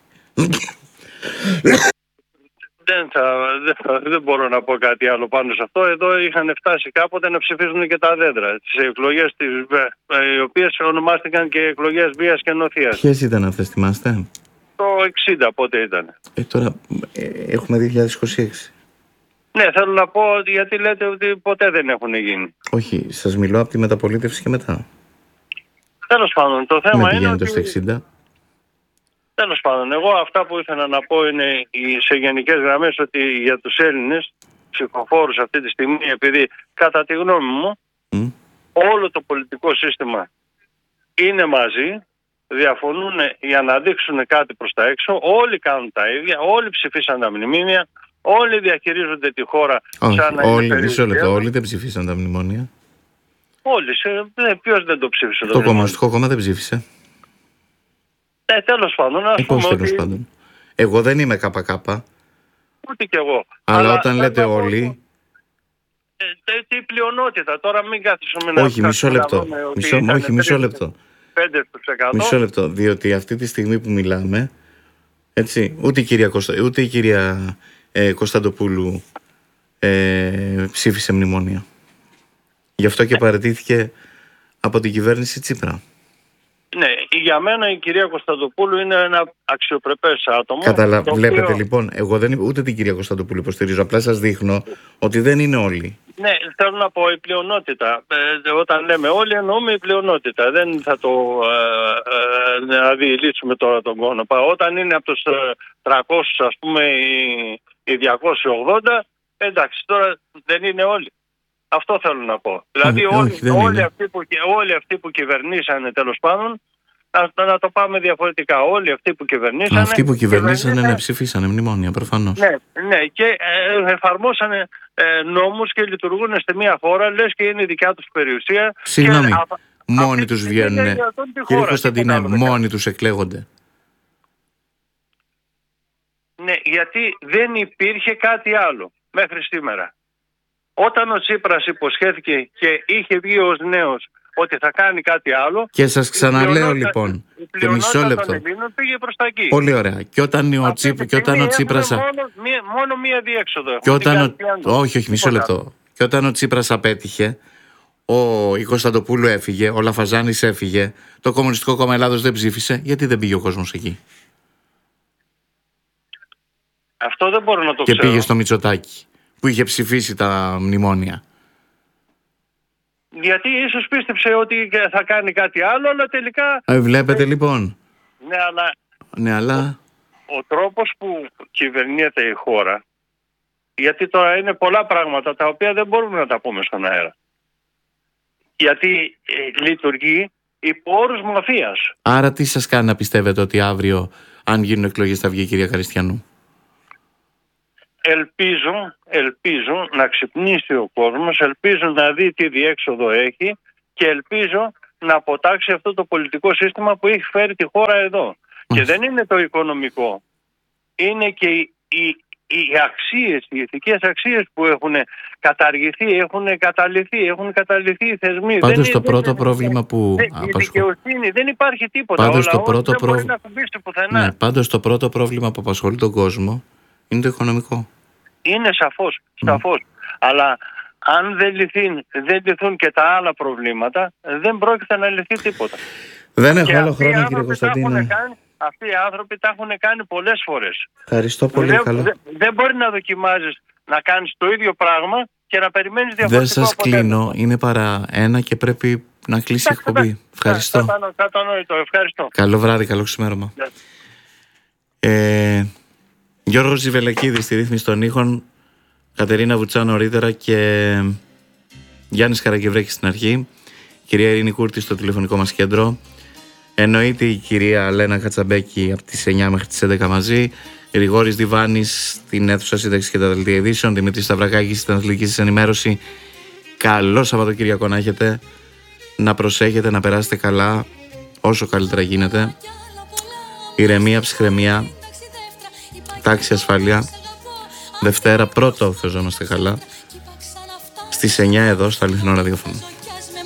Δεν μπορώ να πω κάτι άλλο πάνω σε αυτό. Εδώ είχαν φτάσει κάποτε να ψηφίζουν και τα δέντρα. Τις εκλογές οι οποίες ονομάστηκαν και εκλογές βίας και νοθείας. Ποιες ήταν αυτές, θυμάστε? Το 60 πότε ήταν? Τώρα έχουμε 2026. Ναι, θέλω να πω γιατί λέτε ότι ποτέ δεν έχουν γίνει. Όχι, σας μιλώ από τη μεταπολίτευση και μετά. Τέλος πάντων, το θέμα είναι ότι... στο 60. Τέλος πάντων, εγώ αυτά που ήθελα να πω είναι σε γενικές γραμμές ότι για τους Έλληνες ψηφοφόρους αυτή τη στιγμή, επειδή κατά τη γνώμη μου όλο το πολιτικό σύστημα είναι μαζί, διαφωνούν για να δείξουν κάτι προς τα έξω, όλοι κάνουν τα ίδια, όλοι ψηφίσαν τα μνημόνια, όλοι διαχειρίζονται τη χώρα σαν να είναι περιουσία. Όλοι δεν ψηφίσαν τα μνημόνια. Όλοι. Ποιος δεν το ψήφισε? Το Κομμουνιστικό Κόμμα δεν ψήφισε. Τέλος πάντων. Τέλος πάντων. Εγώ δεν είμαι ΚΚ. Ούτε κι εγώ. Αλλά όταν λέτε όλοι... Τι πλειονότητα. Τώρα μην κάθισουμε να... Όχι, μισό λεπτό. Μισό λεπτό. 5%. Μισό λεπτό. Διότι αυτή τη στιγμή που μιλάμε, έτσι, ούτε η κυρία Κωνσταντοπούλου ψήφισε μνημόνια. Γι' αυτό και παραιτήθηκε από την κυβέρνηση Τσίπρα. Ναι, για μένα η κυρία Κωνσταντοπούλου είναι ένα αξιοπρεπές άτομο. Βλέπετε λοιπόν, εγώ ούτε την κυρία Κωνσταντοπούλου υποστηρίζω, απλά σας δείχνω ότι δεν είναι όλοι. Ναι, θέλω να πω η πλειονότητα. Όταν λέμε όλοι εννοούμε η πλειονότητα. Δεν θα το λύσουμε τώρα τον κόνο. Όταν είναι από τους 300 ας πούμε οι 280, εντάξει τώρα δεν είναι όλοι. Αυτό θέλω να πω. Δηλαδή όλοι αυτοί που κυβερνήσανε τέλος πάντων, να το πάμε διαφορετικά. Όλοι αυτοί που κυβερνήσανε... Αυτοί που κυβερνήσανε ψηφίσανε μνημόνια προφανώς. Ναι, και εφαρμόσανε νόμους και λειτουργούν στη μία χώρα, λες και είναι η δικιά τους περιουσία. Συγγνώμη, μόνοι τους βγαίνουν. Κύριε Κωνσταντινέ, μόνοι τους εκλέγονται. Ναι, γιατί δεν υπήρχε κάτι άλλο μέχρι σήμερα. Όταν ο Τσίπρας υποσχέθηκε και είχε βγει ως νέος ότι θα κάνει κάτι άλλο... Και σας ξαναλέω λοιπόν, και μισό λεπτό. Πήγε προς τα εκεί. Πολύ ωραία. Και όταν ο Τσίπρας... Μόνο μία διέξοδο. Όχι, μισό λεπτό. Και όταν ο Τσίπρας απέτυχε, η Κωνσταντοπούλου έφυγε, ο Λαφαζάνης έφυγε, το Κομμουνιστικό Κόμμα Ελλάδος δεν ψήφισε, γιατί δεν πήγε ο κόσμος εκεί? Αυτό δεν μπορώ να το ξέρω. Και πήγε στο Μητσοτάκη, που είχε ψηφίσει τα μνημόνια. Γιατί ίσως πίστεψε ότι θα κάνει κάτι άλλο, αλλά τελικά... Βλέπετε λοιπόν. Ναι, αλλά... Ο τρόπος που κυβερνιέται η χώρα, γιατί τώρα είναι πολλά πράγματα τα οποία δεν μπορούμε να τα πούμε στον αέρα. Γιατί λειτουργεί υπό όρους μαφίας. Άρα τι σας κάνει να πιστεύετε ότι αύριο, αν γίνουν εκλογές, θα βγει η κυρία Καριστιανού? Ελπίζω να ξυπνήσει ο κόσμος, ελπίζω να δει τι διέξοδο έχει και ελπίζω να αποτάξει αυτό το πολιτικό σύστημα που έχει φέρει τη χώρα εδώ. Και δεν είναι το οικονομικό, είναι και οι αξίες, οι ηθικές αξίες που έχουν καταργηθεί, έχουν καταλυθεί οι θεσμοί. Πάντως το πρώτο πρόβλημα που η δικαιοσύνη, δεν υπάρχει τίποτα. Πάντως δεν μπορεί να κουμπίσει πουθενά. Ναι, πάντως το πρώτο πρόβλημα που απασχολεί τον κόσμο είναι το οικονομικό. Είναι σαφώς. Αλλά αν δεν λυθούν και τα άλλα προβλήματα, δεν πρόκειται να λυθεί τίποτα. Δεν έχω άλλο χρόνο, κύριε Κωνσταντίνε. Αυτοί οι άνθρωποι τα έχουν κάνει πολλές φορές. Ευχαριστώ πολύ. Δεν μπορεί να δοκιμάζεις να κάνεις το ίδιο πράγμα και να περιμένεις διαφορετικό. Δεν σας κλείνω. Είναι παρά ένα και πρέπει να κλείσει η εκπομπή. Ευχαριστώ. Κατανοητό. Ευχαριστώ. Καλό βράδυ, καλό ξημέρωμα. Γιώργος Ζιβελεκίδης στη ρύθμιση των ήχων, Κατερίνα Βουτσά νωρίτερα και Γιάννης Καραγκευρέκης στην αρχή, κυρία Ειρήνη Κούρτη στο τηλεφωνικό μας κέντρο. Εννοείται η κυρία Λένα Κατσαμπέκη από τις 9 μέχρι τις 11 μαζί, Γρηγόρης Διβάνης στην αίθουσα σύνταξης και τα δελτία ειδήσεων, Δημήτρης Σταυρακάκης στην αθλητική σας ενημέρωση. Καλό Σαββατοκύριακο να έχετε, να προσέχετε, να περάσετε καλά όσο καλύτερα γίνεται. Ηρεμία, ψυχραιμία, τάξη, ασφάλεια. Δευτέρα πρώτο, Θεός να είμαστε καλά, στις 9 εδώ στο Αληθινό Ραδιόφωνο.